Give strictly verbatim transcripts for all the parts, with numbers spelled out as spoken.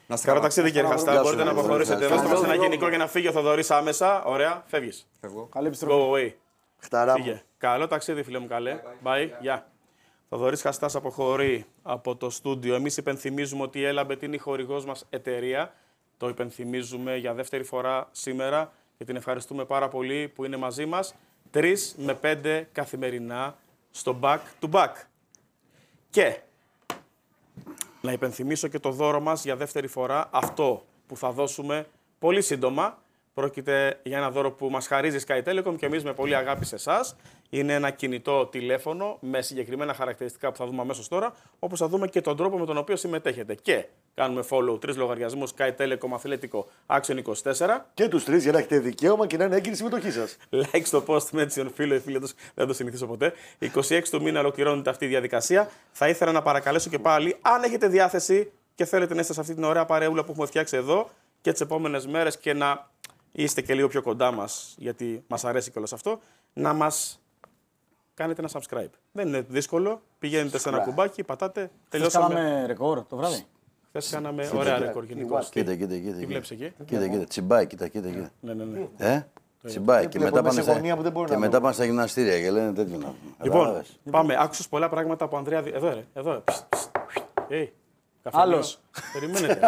Καλό ταξίδι, κύριε Χαστά. Μπορείτε να αποχωρήσετε. Δώστε μας ένα γενικό για να φύγει ο Θοδωρής άμεσα. Ωραία, φεύγεις. Καλή επιστροφή. Go away. Χταρά μου. Φύγε. Καλό ταξίδι, φίλε μου, καλέ. Bye. Γεια. Θοδωρής Χαστάς αποχωρεί από το στούντιο. Εμείς υπενθυμίζουμε ότι η Elabet είναι η χορηγός μας εταιρεία. Το υπενθυμίζουμε για δεύτερη φορά σήμερα και την ευχαριστούμε πάρα πολύ που είναι μαζί μας. Τρεις με πέντε καθημερινά στο back to back. Και να υπενθυμίσω και το δώρο μας για δεύτερη φορά, αυτό που θα δώσουμε πολύ σύντομα. Πρόκειται για ένα δώρο που μας χαρίζει Sky Telecom και εμείς με πολύ αγάπη σε εσάς. Είναι ένα κινητό τηλέφωνο με συγκεκριμένα χαρακτηριστικά που θα δούμε αμέσως τώρα, όπως θα δούμε και τον τρόπο με τον οποίο συμμετέχετε. Και κάνουμε follow τρεις λογαριασμούς Sky Telecom Αθλητικό Action είκοσι τέσσερα. Και τους τρεις για να έχετε δικαίωμα και να είναι έγκυρη η συμμετοχή σας. Like στο post, mention φίλο ή φίλε, δεν το συνηθίσω ποτέ. είκοσι έξι του μήνα ολοκληρώνεται αυτή η διαδικασία. Θα ήθελα να παρακαλέσω και πάλι, αν έχετε διάθεση και θέλετε να είστε σε αυτή την ωραία παρεούλα που έχουμε φτιάξει εδώ και τις επόμενες μέρες και να είστε και λίγο πιο κοντά μας, γιατί μας αρέσει κιόλας αυτό, να μας κάνετε ένα subscribe. Δεν είναι δύσκολο. Πηγαίνετε σε ένα κουμπάκι, πατάτε. Τελειώσαμε. Χθες κάναμε ρεκόρ το βράδυ. Χθες κάναμε ωραία ρεκόρ γενικώς. Κοίτα, κοίτα, κοίτα. Τι βλέπεις εκεί? Κοίτα, κοίτα. Τσιμπάει, κοίτα, κοίτα. κοίτα. Ναι, ναι, ναι. Ε? Τσιμπάει. Και μετά πάνε στα, και μετά πάνε στα γυμναστήρια και λένε τέτοιο να πούμε. Λοιπόν, πάμε. Άκουσες πολλά πράγματα από Ανδρέα. Εδώ, ρε. Εδώ. Hey, Άλλος. Περιμένετε.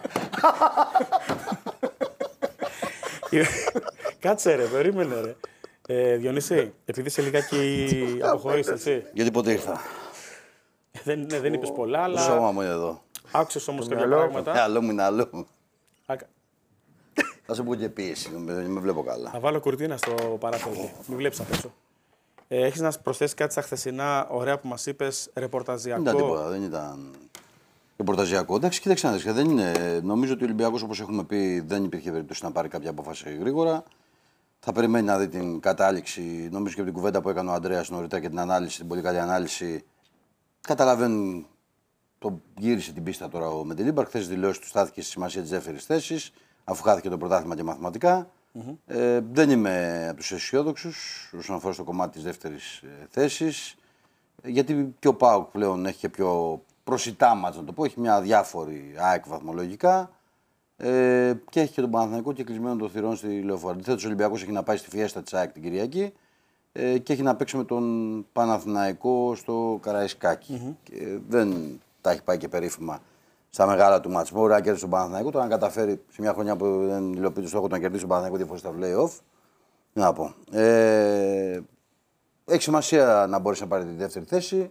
Κάτσε ρε, περίμενε ρε. Ε, Διονύση, επειδή σε λιγάκι αποχωρείς, έτσι. Γιατί ποτέ ήρθα. δεν, ναι, δεν είπες πολλά, αλλά... Το σώμα μου είναι εδώ. Άκουσες όμως κάποια πράγματα. Ε, άλλο μου είναι άλλο μου. Άκα... Θα σε πω και πίεση, δεν με βλέπω καλά. Θα βάλω κουρτίνα στο παράθυρο. Μην βλέπεις απ' έξω. Ε, έχεις να προσθέσεις κάτι στα χθεσινά ωραία που μας είπες, ρεπορταζιακό? Δεν ήταν τίποτα, δεν ήταν ρεπορταζιακό. Εντάξει, κοίταξε να δεις, δεν είναι. Νομίζω ότι ο Ολυμπιακός, όπως έχουμε πει, δεν υπήρχε περίπτωση να πάρει κάποια απόφαση γρήγορα. Θα περιμένει να δει την κατάληξη. Νομίζω και από την κουβέντα που έκανε ο Ανδρέας νωρίτερα και την ανάλυση, την πολύ καλή ανάλυση. Καταλαβαίνουν, το γύρισε την πίστα τώρα ο Μεντελίμπαρ. Χθες δηλώσει του στάθηκε στη σημασία της δεύτερης θέσης, αφού χάθηκε το πρωτάθλημα και μαθηματικά. Mm-hmm. Ε, δεν είμαι από τους αισιόδοξους όσον αφορά στο κομμάτι της δεύτερης θέσης. Γιατί και ο ΠΑΟΚ πλέον έχει και πιο προσιτά μάτς, να το πω. Έχει μια διάφορη ΑΕΚ βαθμολογικά. Ε, και έχει και τον Παναθηναϊκό και κλεισμένο των θυρών στη Λεωφόρο. Αντιθέτως, ο Ολυμπιακός έχει να πάει στη Φιέστα της ΑΕΚ την Κυριακή ε, και έχει να παίξει με τον Παναθηναϊκό στο Καραϊσκάκι. Mm-hmm. Και δεν τα έχει πάει και περίφημα στα μεγάλα του μάτς. Μπορεί να κερδίσει τον Παναθηναϊκό, τώρα αν καταφέρει σε μια χρονιά που δεν υλοποιεί το στόχο του να κερδίσει τον Παναθηναϊκό δύο φορές στα play-off. Να πω. Ε, έχει σημασία να μπορέσει να πάρει τη δεύτερη θέση,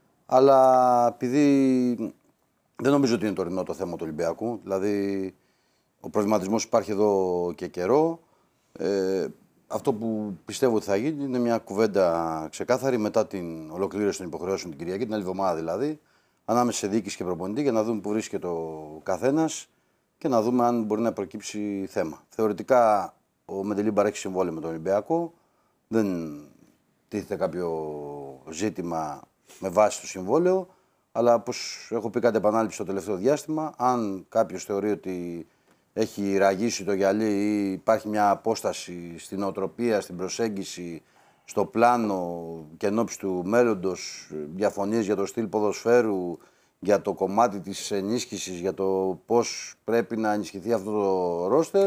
αλλά επειδή δεν νομίζω ότι είναι τωρινό το θέμα του Ολυμπιακού, δηλαδή ο προβληματισμός υπάρχει εδώ και καιρό. Ε, αυτό που πιστεύω ότι θα γίνει είναι μια κουβέντα ξεκάθαρη μετά την ολοκλήρωση των υποχρεώσεων την Κυριακή, την άλλη εβδομάδα δηλαδή, ανάμεσα σε διοίκηση και προπονητή, για να δούμε πού βρίσκεται ο καθένας και να δούμε αν μπορεί να προκύψει θέμα. Θεωρητικά ο Μεντελίμπαρ έχει συμβόλαιο με τον Ολυμπιακό. Δεν τίθεται κάποιο ζήτημα με βάση το συμβόλαιο. Αλλά όπως έχω πει κάτι επανάληψη στο τελευταίο διάστημα, αν κάποιος θεωρεί ότι έχει ραγίσει το γυαλί ή υπάρχει μια απόσταση στην νοοτροπία, στην προσέγγιση, στο πλάνο και εν ώψη του μέλλοντος, διαφωνίες για το στυλ ποδοσφαίρου, για το κομμάτι της ενίσχυσης, για το πώς πρέπει να ενισχυθεί αυτό το ρόστερ,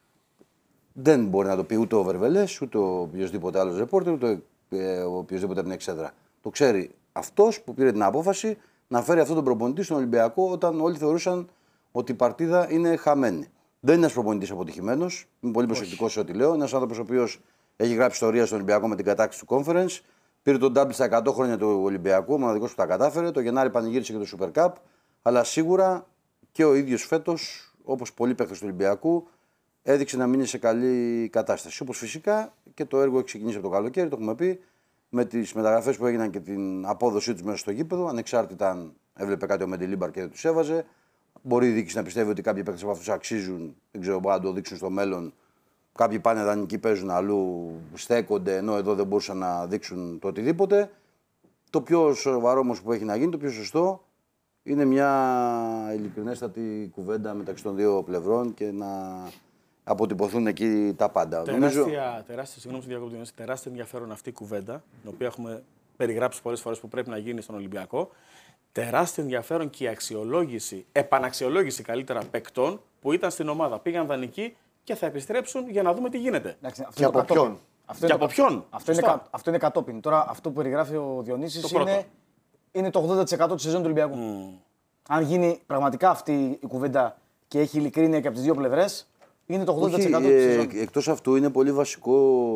δεν μπορεί να το πει ούτε ο Βερβελές, ούτε ο οποιοδήποτε άλλος ρεπόρτερ, ούτε ο οποιοδήποτε από την Εξέδρα. Το ξέρει αυτός που πήρε την απόφαση να φέρει αυτόν τον προπονητή στον Ολυμπιακό όταν όλοι θεωρούσαν ότι η παρτίδα είναι χαμένη. Δεν είναι ένας προπονητής αποτυχημένος. Είμαι πολύ προσεκτικός σε ό,τι λέω. Ένας άνθρωπος ο οποίος έχει γράψει ιστορία στον Ολυμπιακό με την κατάκτηση του Conference. Πήρε τον double στα εκατό χρόνια του Ολυμπιακού, ο μοναδικός που τα κατάφερε. Το Γενάρη πανηγύρισε και το Super Cup. Αλλά σίγουρα και ο ίδιος φέτος, όπως πολλοί παίκτες του Ολυμπιακού, έδειξε να μείνει σε καλή κατάσταση. Όπως φυσικά και το έργο έχει ξεκινήσει από το καλοκαίρι, το έχουμε πει, με τις μεταγραφές που έγιναν και την απόδοσή τους μέσα στο γήπεδο. Ανεξάρτητα αν έβλεπε κάτι ο Μεντελίμπαρ και δεν τους έβαζε. Μπορεί η διοίκηση να πιστεύει ότι κάποιοι παίκτες από αυτούς αξίζουν, δεν ξέρω, μπορεί να το δείξουν στο μέλλον. Κάποιοι πάνε δανεικοί, παίζουν αλλού, στέκονται, ενώ εδώ δεν μπορούσαν να δείξουν το οτιδήποτε. Το πιο σοβαρό όμως που έχει να γίνει, το πιο σωστό, είναι μια ειλικρινέστατη κουβέντα μεταξύ των δύο πλευρών και να αποτυπωθούν εκεί τα πάντα. Τεράστια, Νομίζω... τεράστια, συγγνώμη, διακόπτω, τεράστια ενδιαφέρον αυτή η κουβέντα, την οποία έχουμε περιγράψει πολλές φορές που πρέπει να γίνει στον Ολυμπιακό. τεράστιο ενδιαφέρον και η αξιολόγηση, επαναξιολόγηση καλύτερα παικτών που ήταν στην ομάδα. Πήγαν δανεικοί και θα επιστρέψουν για να δούμε τι γίνεται. Εντάξει, αυτό Και είναι από κατόπιν. ποιον. Αυτό Και είναι από κα- ποιον. Αυτό είναι, Σωστά. κα- αυτό είναι κατόπιν. Τώρα αυτό που περιγράφει ο Διονύσης Το πρώτο. είναι, είναι το ογδόντα τοις εκατό της σεζόν του Ολυμπιακού. Mm. Αν γίνει πραγματικά αυτή η κουβέντα και έχει ειλικρίνεια και από τις δύο πλευρές, είναι το ογδόντα τοις εκατό Όχι, της ε, σεζόν. εκτός αυτού είναι πολύ βασικό.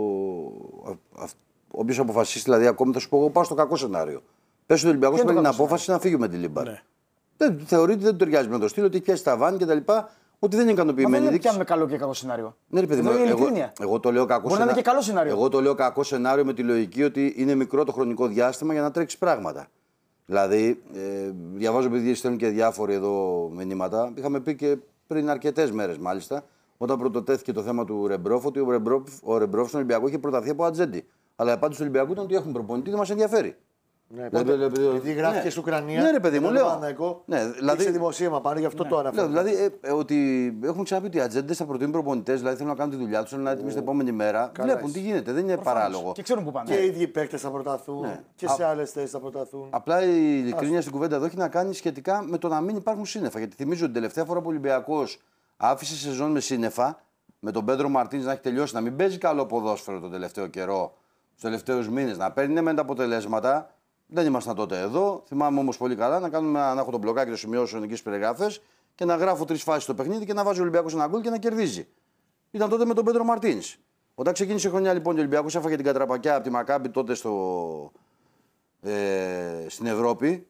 Όποιο αποφασίσει, δηλαδή, ακόμη θα σου πω, εγώ πάω στο κακό σενάριο. Πες ότι ο Ολυμπιακός Ποιο είναι παίρνει το την κακό απόφαση να φύγει με τη Λίμπαρ. Ναι. Δεν θεωρεί ότι δεν του ταιριάζει με το στυλ, ότι έχει πιάσει τα βάνη κτλ. Ότι δεν είναι Μα ικανοποιημένη. δεν δείξη. πιάνουμε καλό και κακό σενάριο. Ναι, ρε παιδί μου, Εδώ είναι εγώ, ειλικρίνεια. εγώ το λέω κακό Μπορεί να είναι και καλό σενάριο. Εγώ το λέω κακό σενάριο με τη λογική ότι είναι μικρό το χρονικό διάστημα για να τρέξει πράγματα. Δηλαδή, ε, διαβάζω επειδή στέλνουν και διάφοροι εδώ μηνύματα. Είχαμε πει και πριν αρκετές μέρες μάλιστα, όταν πρωτοτέθηκε το θέμα του Ρεμπρόφ, ότι ο Ρεμπρόφ, ο Ρεμπρόφ στον Ολυμπιακό είχε προταθεί από ατζέντη. Αλλά η απάντηση του Ολυμπιακού ήταν ότι έχουν προπονητή, δεν μας ενδιαφέρει. Ναι, Δηλαδή, πότε- δηλαδή, επειδή γράφηκε ναι. στην Ουκρανία. Ναι, ρε παιδί μου, τον λέω. Παναθηναϊκό, Ναι, δηλαδή- Είχε δημοσίευμα πάνω, γι' αυτό το αναφέρω. Λέω, δηλαδή, ε, ε, ότι έχουμε ξαναπεί ότι οι ατζέντες θα προτείνουν προπονητές, δηλαδή θέλουν να κάνουν τη δουλειά του, θέλουν να είναι έτοιμοι την επόμενη μέρα. Βλέπουν είσαι. τι γίνεται, δεν είναι παράλογο. Και ξέρουν που πάνε. Και οι ίδιοι παίκτες θα προταθούν Ναι. και σε άλλες θέσεις θα προταθούν. Απλά η ειλικρίνεια στην κουβέντα εδώ έχει να κάνει σχετικά με το να μην υπάρχουν σύννεφα. Γιατί θυμίζω ότι την τελευταία φορά που ο Ολυμπιακός άφησε σεζόν με σύννεφα, με τον Πέντρο Μαρτίνς να έχει τελειώσει, να μην παίζει καλό ποδόσφαιρο τον τελευταίο καιρό, του τελευταίου μήνες, να παίρνει με τα αποτελέσματα. Δεν ήμασταν τότε εδώ. Θυμάμαι όμως πολύ καλά να, κάνουμε, να έχω τον μπλοκάκι, το σημειώσω εκεί περιγράφες και να γράφω τρεις φάσεις στο παιχνίδι και να βάζει ο Ολυμπιακός ένα γκολ και να κερδίζει. Ήταν τότε με τον Πέντρο Μαρτίνς. Όταν ξεκίνησε η χρονιά λοιπόν, ο Ολυμπιακός έφαγε την κατραπακιά από τη Μακάμπη τότε στο, ε, στην Ευρώπη,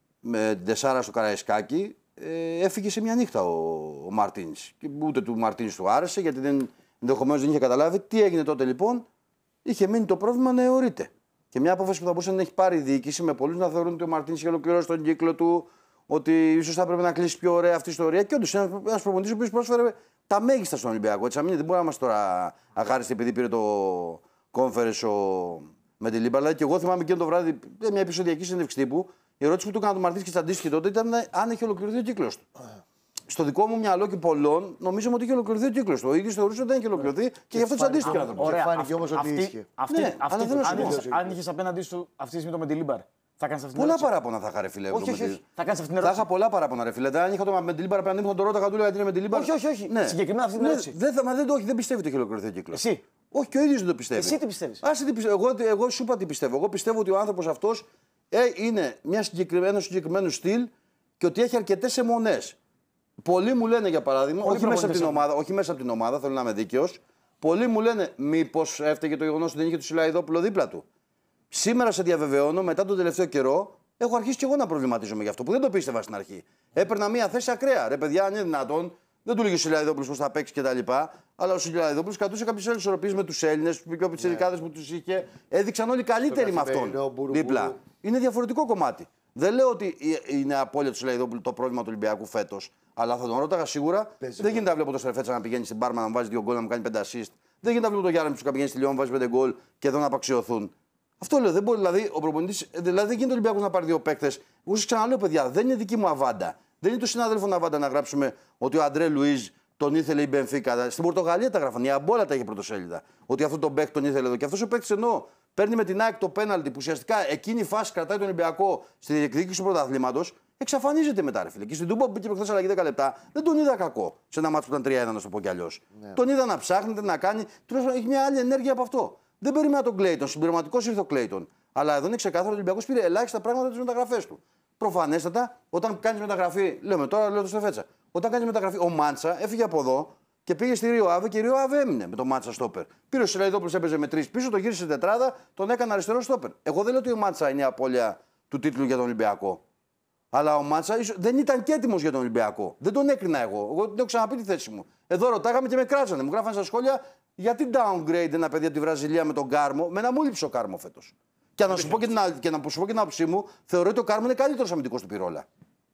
με την τεσσάρα στο Καραϊσκάκι. Ε, έφυγε σε μια νύχτα ο, ο Μαρτίνς. Και ούτε του Μαρτίνς του άρεσε, γιατί δεν, ενδεχομένως δεν είχε καταλάβει τι έγινε τότε λοιπόν. Είχε μείνει το πρόβλημα να αιωρείται. Και μια απόφαση που θα μπορούσε να έχει πάρει η διοίκηση, με πολλούς να θεωρούν ότι ο Μαρτίνς είχε ολοκληρώσει τον κύκλο του, ότι ίσως θα έπρεπε να κλείσει πιο ωραία αυτή η ιστορία. Και όντως είναι ένας προπονητής ο οποίος πρόσφερε τα μέγιστα στον Ολυμπιακό. Έτσι, δεν μπορεί να είμαστε τώρα αχάριστοι επειδή πήρε το conference ο... με τη Λίμπα. Δηλαδή και εγώ θυμάμαι εκείνο το βράδυ μια επεισοδιακή συνέντευξη τύπου. Η ερώτηση που του έκανα του Μαρτίνς και τη αντίστοιχη τότε ήταν αν έχει ολοκληρωθεί ο κύκλος του. Στο δικό μου μυαλό και πολλών νομίζαμε ότι είχε ολοκληρωθεί ο κύκλος του. Ο ίδιος θεωρούσε ότι δεν είχε ολοκληρωθεί και γι' αυτό τη αντίστοιχε ο άνθρωπος. Ωραία, φάνηκε όμως ότι αυτή- ίσχυε. αυτή- Ναι, αυτή- αλλά θέλω να σου αν πω. είχες- Αν είχε απέναντί σου αυτή τη στιγμή το με τη Λίμπαρ, θα κάνει αυτή την Πολλά ερώτηση. παράπονα θα είχα, ρε φίλε. Όχι, με όχι, τη- όχι. Θα κάνει αυτή την Θα ερώτηση. είχα πολλά παράπονα, ρε φίλε. Δηλαδή, αν είχα το με την Λίμπαρα απέναντι μου, θα τον ρώταγα του, γιατί είναι με την Λίμπαρα. Όχι, όχι, όχι. Συγκεκριμένα αυτή την Ναι, ερώτηση. δεν, θα, μα δεν, το, όχι, δεν πιστεύει ότι έχει ολοκληρωθεί ο κύκλο. Εσύ. Όχι, και ο ίδιο δεν το πιστεύει. Εσύ τι πιστεύεις? Άσε τι πιστεύω. Εγώ, εγώ σου είπα τι πιστεύω. Εγώ πιστεύω ότι ο άνθρωπο αυτό ε, είναι μια συγκεκριμένο, συγκεκριμένο στυλ και ότι έχει αρκετές αιμονές. Πολλοί μου λένε για παράδειγμα, όχι μέσα, από την ομάδα, όχι μέσα από την ομάδα, θέλω να είμαι δίκαιος, πολλοί μου λένε μήπως έφταιγε το γεγονός ότι δεν είχε του Σιλαϊδόπουλο δίπλα του. Σήμερα σε διαβεβαιώνω, μετά τον τελευταίο καιρό, έχω αρχίσει και εγώ να προβληματίζομαι γι' αυτό που δεν το πίστευα στην αρχή. Έπαιρνα μια θέση ακραία. Ρε παιδιά, αν είναι δυνατόν, δεν του λέγει ο Σιλαϊδόπουλο πώ θα παίξει κτλ. Αλλά ο Σιλαϊδόπουλο κρατούσε κάποιε άλλε ισορροπίε με του Έλληνε, του πιο πιτσιρικάδε που του είχε. Έδειξαν όλοι καλύτεροι με αυτόν. καθημερινό, Δίπλα. μπουρου-μπουρου. Είναι διαφορετικό κομμάτι. Δεν λέω ότι είναι απόλυτο του Σιλαϊδόπουλου το πρόβλημα του Ολυμπιακού φέτος. Αλλά θα τον ρώταγα σίγουρα. Παίζει δεν γίνεται να βλέπω το Σερφέτσα να πηγαίνει στην Πάρμα να μου βάζει δύο γκολ να μου κάνει πέντε assist. Δεν γίνεται να βλέπω το Γιάννη που να πηγαίνει στη Λιόν να βάζει πέντε γκολ και εδώ να απαξιωθούν. Αυτό λέω. Δεν μπορεί, δηλαδή, ο προπονητής, δηλαδή δεν γίνεται ο Ολυμπιακός να πάρει δύο παίκτες. Εγώ σας ξαναλέω, παιδιά, δεν είναι δική μου αβάντα. Δεν είναι το συνάδελφο Αβάντα να γράψουμε ότι ο Αντρέ Λουίζ τον ήθελε η Μπενφίκα. Στην Πορτογαλία τα γράφανε. Η Αμπόλα τα είχε πρωτοσέλιδα. Ότι αυτό τον παίκτη τον ήθελε εδώ. Και αυτό ο παίκτη ενώ παίρνει με την ΑΕΚ το πέναλτι που ουσιαστικά εκείνη η φάση κρατάει τον Ολυμπιακό στη διεκδίκηση του πρωταθλήματος, εξαφανίζεται μετά, ρε φίλε. Και στην Τούμπα που μπήκε προχθές αλλαγή δέκα λεπτά, δεν τον είδα κακό σε ένα μάτσο που ήταν τρία ένα, να το πω κι αλλιώς. Ναι. Τον είδα να ψάχνεται, να κάνει. Τουλάχιστον έχει μια άλλη ενέργεια από αυτό. Δεν περίμενα τον Κλέιτον. Συμπληρωματικό ήρθε ο Κλέιτον. Αλλά εδώ είναι ξεκάθαρο ότι ο Ολυμπιακός πήρε ελάχιστα πράγματα από τις μεταγραφές του. Προφανέστατα, όταν κάνει μεταγραφή, λέμε τώρα, λέω το Στεφέτσα. Όταν κάνει μεταγραφή, ο Μάντσα έφυγε από εδώ και πήγε στη Ρίο Αβε και η Ρίο Αβε έμεινε με τον Μάντσα στόπερ. Πήρε ο Σιλαϊδόπουλος, έπαιζε με τρεις πίσω, το γύρισε στην τετράδα, τον έκανε αριστερό στόπερ. Εγώ δεν λέω ότι ο Μάντσα είναι η απώλεια του τίτλου για τον Ολυμπιακό. Αλλά ο Μάτσα δεν ήταν και έτοιμο για τον Ολυμπιακό. Δεν τον έκρινα εγώ. Εγώ δεν έχω ξαναπεί τη θέση μου. Εδώ ρωτάγαμε και με κράζανε. Μου γράφανε στα σχόλια γιατί downgrade ένα παιδί από τη Βραζιλία με τον Κάρμο. Με μου λείψε ο Κάρμο φέτος. Και να σου πω και την, και να σου πω και την άποψή μου, θεωρώ ότι ο Κάρμο είναι καλύτερο αμυντικό του Πυρόλα.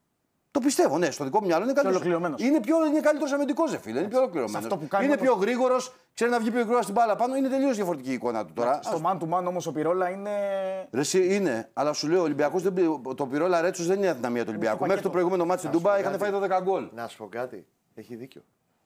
Το πιστεύω, ναι, στο δικό μου μυαλό είναι καλύτερο. ολοκληρωμένος. Είναι, πιο, είναι καλύτερο αμυντικό, ζε φίλε. Είναι πιο ολοκληρωμένο. Είναι όμως... πιο γρήγορο, ξέρει να βγει πιο γρήγορα στην μπάλα πάνω. Είναι τελείω διαφορετική η εικόνα του τώρα. Στο man to man όμως ο Πυρόλα είναι. Ρε, εσύ είναι, αλλά σου λέω ο Ολυμπιακός, το Πυρόλα Ρέτσο δεν είναι η αδυναμία του Ολυμπιακού. Μέχρι το προηγούμενο μάτι στην Τούμπα είχαν φάει δώδεκα γκολ. Να σου πω κάτι. Έχει δίκιο.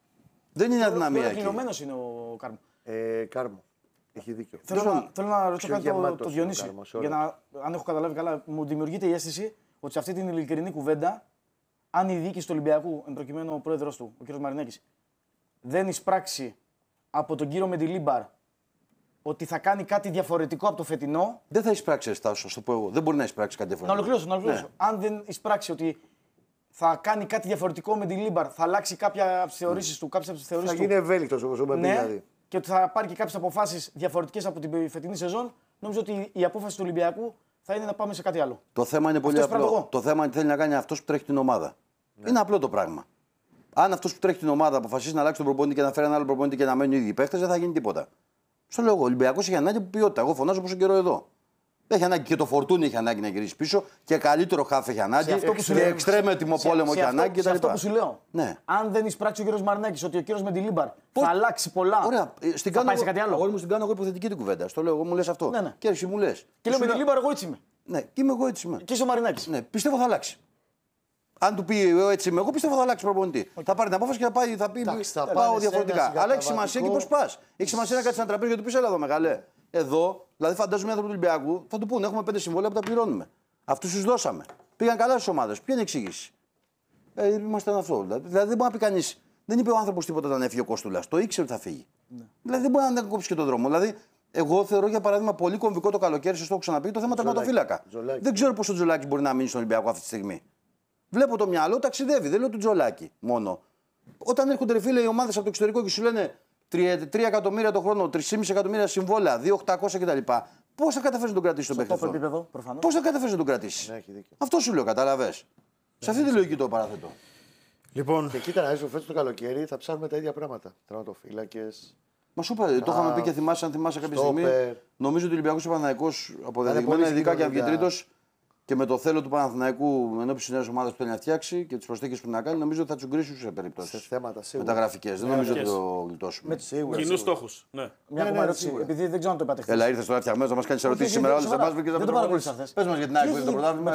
Δεν είναι αδυναμία. Ολοκληρωμένος είναι ο Κάρμο. Ε, Κάρμο. Έχει δίκιο. Θέλω να, θέλω να ρωτήσω Πιο κάτι το, γεμάτος το ο Διονύση. Κάρμος, όλα. Για να, αν έχω καταλάβει καλά, μου δημιουργείται η αίσθηση ότι σε αυτή την ειλικρινή κουβέντα, αν η διοίκηση του Ολυμπιακού, εν προκειμένου ο πρόεδρος του, ο κ. Μαρινάκης, δεν εισπράξει από τον κύριο Μεντιλίμπαρ ότι θα κάνει κάτι διαφορετικό από το φετινό. Δεν θα εισπράξει, θα σου το πω εγώ. Δεν μπορεί να εισπράξει κάτι διαφορετικό. Να ολοκληρώσω, να ολοκληρώσω. Ναι. Αν δεν εισπράξει ότι θα κάνει κάτι διαφορετικό με την Λίμπαρ, θα αλλάξει κάποια από τις θεωρήσεις του, κάποιες από τις θεωρήσεις Θα του. γίνει ευέλικτος όπως είπαμε, Ναι, δηλαδή. και ότι θα πάρει και κάποιες αποφάσεις διαφορετικές από την φετινή σεζόν. Νομίζω ότι η απόφαση του Ολυμπιακού θα είναι να πάμε σε κάτι άλλο. Το θέμα είναι πολύ Αυτός απλό. εγώ. Το θέμα είναι τι θέλει να κάνει αυτό που τρέχει την ομάδα. Ναι. Είναι απλό το πράγμα. Αν αυτό που τρέχει την ομάδα αποφασίσει να αλλάξει τον προπονητή και να φέρει ένα άλλο προπονητή και να μένουν οι ίδιοι παίχτες, δεν θα γίνει τίποτα. Στο λέω εγώ. Ο Ολυμπιακός έχει ανάγκη από ποιότητα. Εγώ φωνάζω πόσο καιρό εδώ. Έχει ανάγκη και το Φορτούνι έχει ανάγκη να γυρίσει πίσω και καλύτερο χάφ έχει ανάγκη. Και εξτρέμε έτοιμο πόλεμο έχει ανάγκη κτλ. Αυτό που σου λέω. Ναι. Αν δεν εισπράξει ο κύριο Μαρινάκης ότι ο κύριο Μεντιλίμπαρ θα αλλάξει πολλά. Ωραία. Στην θα κάνω πάει σε κάτι άλλο. Εγώ μου στην κάνω εγώ υποθετική την κουβέντα. Στο λέω εγώ, μου λε αυτό. Ναι, ναι. Και εσύ μου λε. Και λέω Μεντιλίμπαρ, εγώ έτσι είμαι. Ναι, και είμαι εγώ έτσι είμαι. Και είσαι ο Μαρινάκης. Ναι, πιστεύω θα αλλάξει. Αν του πει εγώ έτσι είμαι, εγώ πιστεύω θα αλλάξει προπονητή. Okay. Θα πάρει την απόφαση και θα, πάει, θα πει Εντάξει, θα πάω πάνε διαφορετικά. Αλλά έχει σημασία και πώ πα. Έχει Ναι. σημασία να κάτσει ένα τραπέζι και του πει έλα εδώ μεγάλε. Εδώ, δηλαδή φαντάζομαι οι άνθρωποι του Ολυμπιακού θα του πούνε: έχουμε πέντε συμβόλαια που τα πληρώνουμε. Αυτού του δώσαμε. Πήγαν καλά στι ομάδε. Ποια είναι η εξήγηση. Ε, είμαστε αυτό. Δηλαδή, δηλαδή δεν μπορεί να πει κανεί. Δεν είπε ο άνθρωπο τίποτα όταν έφυγε ο Κόστουλα. Το ήξερε ότι θα φύγει. Ναι. Δηλαδή δεν μπορεί να κόψει και τον δρόμο. Δηλαδή, εγώ θεωρώ για παράδειγμα πολύ κομβικό το καλοκαίρι, σα το έχω ξαναπεί, το θέμα του τερματοφύλακα. Δεν ξέρω πώ ο Τζολάκη μπορεί να μείνει στον Ολυμπιακό αυτή τη στιγμή. Βλέπω το μυαλό, ταξιδεύει. Δεν λέω του Τζολάκη μόνο. Όταν έρχονται ρε φίλε οι ομάδε από το εξωτερικό και σου λένε τρία εκατομμύρια το χρόνο, τρία κόμμα πέντε εκατομμύρια συμβόλαια, δύο χιλιάδες οκτακόσια κτλ. Πώ θα καταφέρει να τον κρατήσει τον παίκτη αυτό. Πώ θα καταφέρει να τον κρατήσει. Ναι, αυτό σου λέω, κατάλαβε. Σε αυτή τη λογική το παραθέτω. Λοιπόν. Και κοίτα να είσαι φέτο το καλοκαίρι θα ψάχνουμε τα ίδια πράγματα. Τερματοφύλακες. Μα σου είπα, το είχαμε πει και θυμάσαι, αν θυμάσαι κάποια στιγμή. Νομίζω ότι ο Ολυμπιακός Παναθηναϊκός αποδεδειγμένα, ειδικά και αν βγει τρίτος και με το θέλω του Παναθηναϊκού ενώπιση τη νέα ομάδα που θέλει να φτιάξει και τι προσθήκες που να κάνει, νομίζω ότι θα τσουγκρίσουν σε περιπτώσεις μεταγραφικές. Δεν νομίζω ότι το γλιτώσουμε. Κοινούς στόχους. Ναι. Μια ακόμα ερώτηση, επειδή δεν ξέρω αν το είπατε χθες. Έλα, ήρθε τώρα φτιαγμένο να μα κάνει ερωτήσει σήμερα όλε εμά που δεν το παρακολουθήσα χθες. Πε μα για την άκρη του το πρωτάθλημα.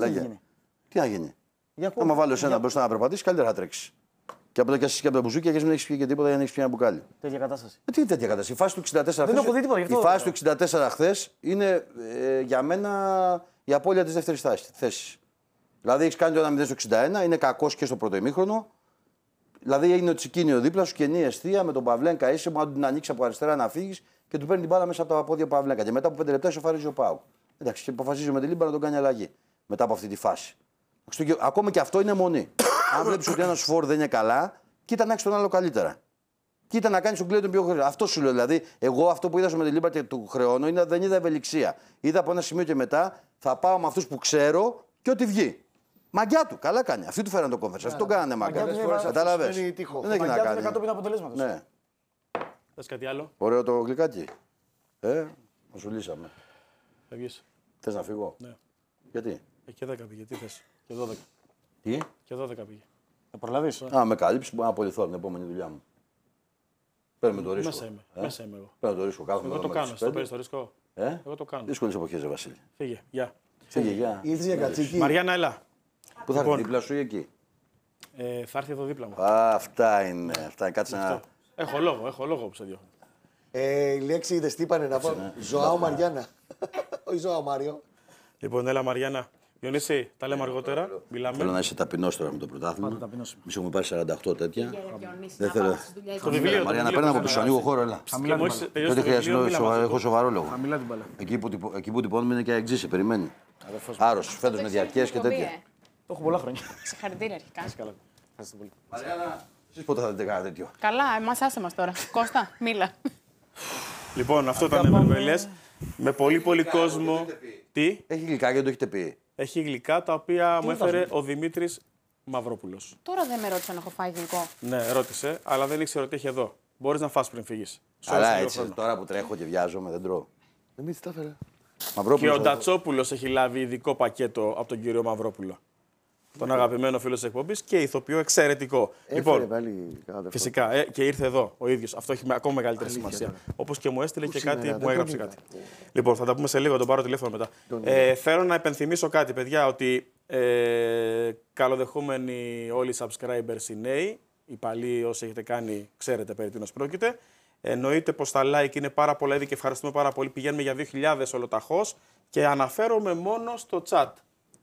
Τι θα γίνει. Άμα βάλω εσένα μπροστά να περπατήσει, καλύτερα θα τρέξει. Και από τα και από τα μπουζούκια και δεν έχει πιει και τίποτα για να έχει πιει ένα μπουκάλι. Τέτοια κατάσταση. Ε, τι τέτοια κατάσταση. Η φάση του εξήντα τέσσερα δεν έχω δει τίποτα, γι' αυτό η φάση του εξήντα τέσσερα χθες είναι ε, για μένα η απώλεια τη δεύτερη θέση. Δηλαδή έχει κάνει το ένα μηδέν στο εξήντα ένα, είναι κακό και στο πρώτο ημίχρονο. Δηλαδή έγινε ο Τσικίνιο δίπλα σου, κενή αιστεία με τον Παυλένκα είσαι, που αν την ανοίξει από αριστερά να φύγει και του παίρνει την μπάλα μέσα από τα πόδια Παυλένκα. Και μετά από πέντε λεπτά ισοφαρίζει ο Πάου. Εντάξει, και αποφασίζει με τη Λίμπα να τον κάνει αλλαγή μετά από αυτή τη φάση. Ακόμα και αυτό είναι μονή. Αν βλέπει ότι ένα φόρ δεν είναι καλά, κοίτα να έχει τον άλλο καλύτερα. Κοίτα να κάνει τον Κλέιτον πιο χρέο. Αυτό σου λέω. Δηλαδή, εγώ αυτό που είδα με τη Λίμπα και του χρεώνω είναι δεν είδα ευελιξία. Είδα από ένα σημείο και μετά θα πάω με αυτού που ξέρω και ό,τι βγει. Μαγκιά του, καλά κάνει. Αυτοί του φέραν το κόμφερ. Αυτοί τον κάνανε μαγκιά. Κατάλαβε. Δεν έχει να κάνει. Είναι κατόπιν αποτελέσματος. Ναι. Θες κάτι άλλο. Ωραίο το γλυκάκι. Ε, μα σου λύσαμε. Φεύγεις. Θε να φύγω. Ναι. Γιατί. Ε, και δέκα πήγε. Τι θες. Και δώδεκα. Τι. Και δώδεκα πήγε. Θα προλαβείς. Α, με καλύψει που να απολυθώ την επόμενη δουλειά μου. Παίρνουμε το ρίσκο. Μέσα είμαι. Ε? Μέσα είμαι εγώ. Παίρνω το ρίσκο. Εγώ το κάνω. Στο παίρνεις το ρίσκο. Ε? Εγώ το κάνω. Δύσκολες εποχές, Βασίλη. Φύγε. Γεια. Φύγε, γεια. Ήρθες για κατσίκι. Μαριάννα, έλα. Πού θα έρθει Λοιπόν. δίπλα σου ή εκεί. Ε, θα έρθει εδώ δίπλα μου. Α, αυτά είναι. Αυτά είναι. Κάτσε να. Έχω λόγο, έχω λόγο που σε διώχνω. Ε, η λέξη είδες τι είπανε να πω. Ζωάο Μαριάννα. Όχι Ζωάο Μάριο. Λοιπόν, έλα Μαριάννα. Διονύση, τα λέμε αργότερα. Μιλάμε. Θέλω να είσαι ταπεινός τώρα με το πρωτάθλημα. Εμείς έχουμε πάρει σαράντα οκτώ τέτοια. Δεν θέλω. Το βιβλίο. Μαριάννα, παίρνει από πίσω. Ανοίγω χώρο, έλα. Και μόλις τελειώσει Τότε το βιβλίο, χρειάζεται. μίλα Έχω σοβαρό λόγο. Χαμηλά την μπαλά. Εκεί που, τυπω- εκεί που τυπώνουμε είναι και αεξή, περιμένει. Άρρωστος, φέτος με διαρκές και τέτοια. Το έχω πολλά χρόνια. Συγχαρητήρια αρχικά. Καλά. Ευχαριστώ πολύ. Μαριάννα, εσείς πότε θα δείτε κάτι τέτοιο. Καλά, εμάς άσε μας τώρα. Κώστα, μίλα. Λοιπόν, αυτό ήταν Μερβελές. Με πολύ πολύ κόσμο. Τι. Έχει γλυκά και δεν το έχετε πει. Έχει γλυκά τα οποία μου έφερε ο Δημήτρης Μαυρόπουλος. Τώρα δεν με ρώτησε αν έχω φάει γλυκό. Ναι, ρώτησε, αλλά δεν ήξερε ότι έχει εδώ. Μπορείς να φας πριν φύγεις. Σου Αλλά έδωσε λίγο έτσι χρόνο. τώρα που τρέχω και βιάζομαι δεν τρώω. Εμείς τα έφερα. Και Μαυρόπουλος. ο Ντατσόπουλος έχει λάβει ειδικό πακέτο από τον κύριο Μαυρόπουλο. Τον αγαπημένο φίλο τη εκπομπή και ηθοποιό εξαιρετικό. Έφερε Λοιπόν, πάλι κανένα φυσικά ε, και ήρθε εδώ ο ίδιο. Αυτό έχει με- ακόμα μεγαλύτερη σημασία. Όπως και μου έστειλε και σήμερα, κάτι, δεν μου έγραψε τον κάτι. Λοιπόν, θα τα πούμε σε λίγο, τον πάρω τηλέφωνο μετά. Ε, θέλω να υπενθυμίσω κάτι, παιδιά, ότι ε, καλοδεχούμενοι όλοι οι subscribers οι νέοι, οι παλιοί όσοι έχετε κάνει, ξέρετε περί τίνος πρόκειται. Εννοείται πως τα like είναι πάρα πολλά ήδη και ευχαριστούμε πάρα πολύ. Πηγαίνουμε για δύο χιλιάδες ολοταχώς και αναφέρομαι μόνο στο chat.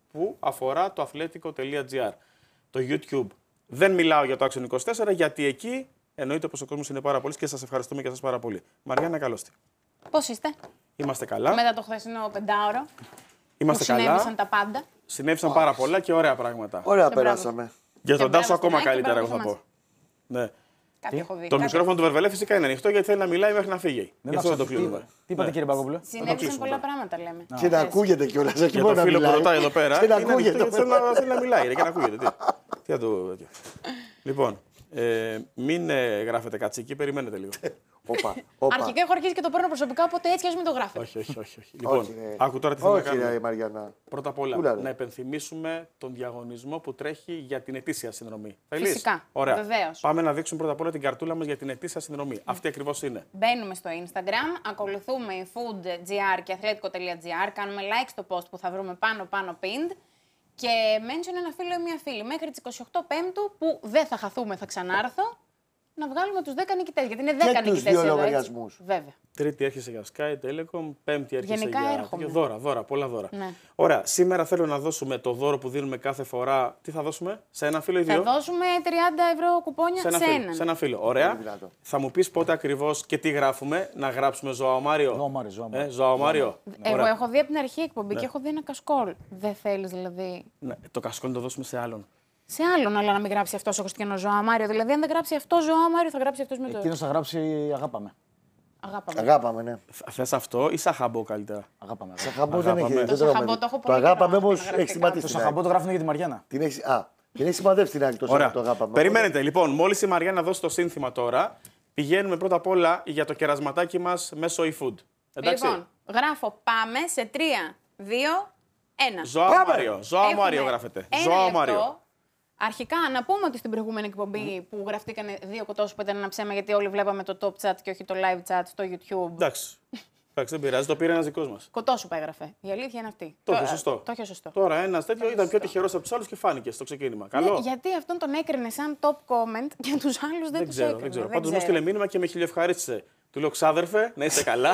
που αφορά το αθλέτικο.gr. Το YouTube. Δεν μιλάω για το Action είκοσι τέσσερα, γιατί εκεί εννοείται πως ο κόσμος είναι πάρα πολύ και σας ευχαριστούμε και σας πάρα πολύ. Μαριάννα, καλώς τη. Πώς είστε? Είμαστε καλά. Μετά το χθεσινό πεντάωρο. Είμαστε που καλά. συνέβησαν τα πάντα. Συνέβησαν πάρα πολλά και ωραία πράγματα. Ωραία, Και περάσαμε. Για τον Και Τάσο μπράβο ακόμα στον Άκη, καλύτερα, μπράβο εγώ θα σε πω. Ναι. Κάτι έχω δει. Το κάτι μικρόφωνο του Βερβελέ φυσικά είναι ανοιχτό γιατί θέλει να μιλάει μέχρι να φύγει. Δεν Γι' αυτό δεν το άφησα- κλείνουμε. Τι, τι είπατε, κύριε Παγκόπουλε? Συνέβησαν κλείσουμε πολλά τώρα. πράγματα, λέμε. Και να ακούγεται κιόλα. Όχι Για μόνο το να φίλο που μιλάει. ρωτάει εδώ πέρα. Και να είναι ακούγεται. ανοιχτό γιατί θέλει να- θέλει να μιλάει ρε, και να ακούγεται. Τι, τι θα το. Λοιπόν, ε, μην ε, γράφετε κατσίκι, περιμένετε λίγο. Όπα, όπα. Αρχικά έχω αρχίσει και το παίρνω προσωπικά, οπότε έτσι ας μην το γράφετε. όχι, όχι, όχι. όχι. Λοιπόν, Όχι, ρε. άκου τώρα τι θέλω να Όχι, κάνουμε. ρε Μαριάννα. Πρώτα απ' όλα, Ούλα, ρε. να υπενθυμίσουμε τον διαγωνισμό που τρέχει για την ετήσια συνδρομή. Θέλεις? Φυσικά, Ωραία. βεβαίως. Πάμε να δείξουμε πρώτα απ' όλα την καρτούλα μας για την ετήσια συνδρομή. Αυτή ακριβώς είναι. Μπαίνουμε στο Instagram, ακολουθούμε η food.gr και αθλέτικο.gr, κάνουμε like στο post που θα βρούμε πάνω πάνω pinned και mention ένα φίλο ή μία φίλη. Μέχρι τις είκοσι οκτώ Πέμπτου, που δεν θα χαθούμε, θα ξανάρθω, να βγάλουμε τους δέκα νικητές. Γιατί είναι δέκα τους νικητές δύο εδώ, έτσι. λογαριασμούς. Βέβαια. Τρίτη έρχεσαι για Sky, Telecom, Πέμπτη έρχεσαι Γενικά για έρχομαι. τέτοιο. Δώρα, δώρα, πολλά δώρα. Ναι. Ωραία, σήμερα θέλω να δώσουμε το δώρο που δίνουμε κάθε φορά. Τι θα δώσουμε, σε ένα φίλο ή Θα δύο? δώσουμε τριάντα ευρώ κουπόνια Σε σε, ένα, φίλο, έναν. σε ένα φίλο. Ωραία. Πολύ δυνατό. Θα μου πεις πότε ακριβώς και τι γράφουμε. Να γράψουμε Ζωάο Μάριο. Ζωάο Μάριο, Ζωάο Μάριο. Ε, Ζωάο Μάριο. Εγώ Ωραία. έχω δει από την αρχή εκπομπή και έχω δει ένα κασκόλ. Δεν θέλεις δηλαδή. Ναι, το κασκόλ να το δώσουμε σε άλλον. Σε άλλον, αλλά να μην γράψει αυτό ο Χριστιανό Ζωάο Μάριο. Δηλαδή, αν δεν γράψει αυτό Ζωάο Μάριο, θα γράψει αυτό με το. Εκείνο θα γράψει αγάπαμε. Αγάπαμε. Αγάπαμε, ναι. Θες αυτό ή σαχαμπό καλύτερα? Αγάπαμε. Σαν χαμπό δεν Αγάπαμε. έχει. Το δεν σαχαμπό τρώμε. το έχω Το πολύ αγάπαμε καιρό όμω στην έχει αγραφικά. σημαντήσει. Το την σαχαμπό ΑΕΚ. το γράφουν για τη Μαριάννα. Την έχεις- Α, την έχει σημαδεύσει την άλλη το Ωραία. το αγάπαμε. Περιμένετε λοιπόν, μόλις η Μαριάννα δώσει το σύνθημα τώρα, πηγαίνουμε πρώτα απ' όλα για το κερασματάκι μας μέσω eFood. Εντάξει. Λοιπόν, γράφω πάμε σε τρία, δύο, ένα. Ζωάο Πάμε. Μάριο. Ζωάο Έχουμε Μάριο γράφετε. ένα Ζωάο λεπτό. Μάριο. Αρχικά, να πούμε ότι στην προηγούμενη εκπομπή που γραφτήκαν δύο κοτόσου που ήταν ένα ψέμα, γιατί όλοι βλέπαμε το top chat και όχι το live chat στο YouTube. Εντάξει. Εντάξει, δεν πειράζει, το πήρε ένα δικό μα. Κοτόσου που έγραφε. Η αλήθεια είναι αυτή. Το είχε ε, σωστό. Το είχε σωστό. Τώρα ένα τέτοιο ήταν πιο τυχερό από του άλλου και φάνηκε στο ξεκίνημα. Καλό. Ναι, γιατί αυτόν τον έκρινε σαν top comment και του άλλου δεν, δεν του ξέρω, έκρινε. δεν ξέρω. Πάντω μου στείλε μήνυμα και με χιλιοευχαρίστησε. Του λέω ξάδερφε, να είσαι καλά.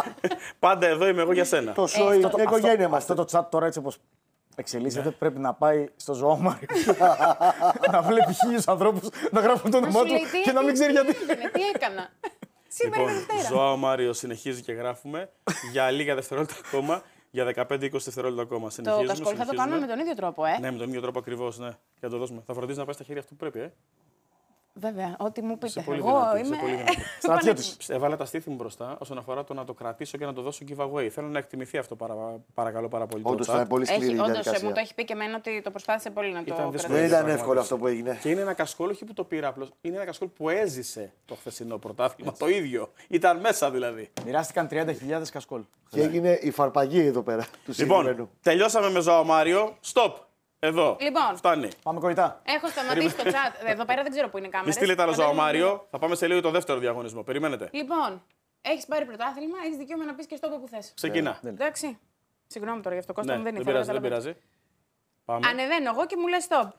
Πάντα εδώ είμαι εγώ για σένα. Το σόι, Αυτό- η οικογένεια Αυτό μα. το chat τώρα έτσι όπως εξελίσσεται πρέπει να πάει στο Ζωάο Μάριο. Να βλέπει χίλιους ανθρώπους να γράφουν το Να όνομά σου του λέει, τι και να μην ξέρει έκανε, γιατί. τι έκανε, Τι έκανα. Σήμερα είναι Λοιπόν, Δευτέρα. Ζωάο Μάριο συνεχίζει και γράφουμε για λίγα δευτερόλεπτα ακόμα. Για δεκαπέντε είκοσι δευτερόλεπτα ακόμα. Το Συνεχίζουμε. κασκόλ θα το συνεχίζουμε. κάνουμε με τον ίδιο τρόπο, ε. Ναι, με τον ίδιο τρόπο ακριβώ. Ναι. Και να το δώσουμε. Θα φροντίζει να πάει στα χέρια αυτού που πρέπει. Ε. Βέβαια, ό,τι μου πείτε. Είσαι πολύ Εγώ δυνατή, είσαι είμαι. πολύ δυνατή. Στρατιώτης. Έβαλα τα στήθη μου μπροστά όσον αφορά το να το κρατήσω και να το δώσω giveaway. Θέλω να εκτιμηθεί αυτό παρα... παρακαλώ πάρα πολύ. το Όντω chat. ήταν πολύ σκληρή η Έχει, όντως, μου διαδικασία. το έχει πει και εμένα ότι το προσπάθησε πολύ να το Ήταν κρατήσει. δύσκολο. Δεν ήταν Πραγματικά. εύκολο αυτό που έγινε. Και είναι ένα κασκόλ, όχι που το πήρα απλώ. Είναι ένα κασκόλ που έζησε το χθεσινό πρωτάθλημα. Το ίδιο. Ήταν μέσα δηλαδή. Μοιράστηκαν τριάντα χιλιάδες κασκόλ. Και έγινε η φαρπαγή εδώ πέρα του Λοιπόν, συγκεκριμένου. τελειώσαμε με Ζωάο Μάριο. Stop. Εδώ. Λοιπόν. Φτάνει. Πάμε κοριτά. Έχω σταματήσει το chat. Εδώ πέρα δεν ξέρω που είναι η κάμερα. Μη στείλετε άλλο Ζωάο Μάριο. Θα πάμε σε λίγο το δεύτερο διαγωνισμό. Περιμένετε. Λοιπόν, έχει πάρει πρωτάθλημα, έχει δικαίωμα να πει και στο που θε. Ξεκινά. Εντάξει. Συγγνώμη τώρα γι' αυτό, Κώστα Ναι, μου δεν δεν πειράζει, ήθελα. δεν πειράζει. Πάμε. Ανεβαίνω εγώ και μου λε stop.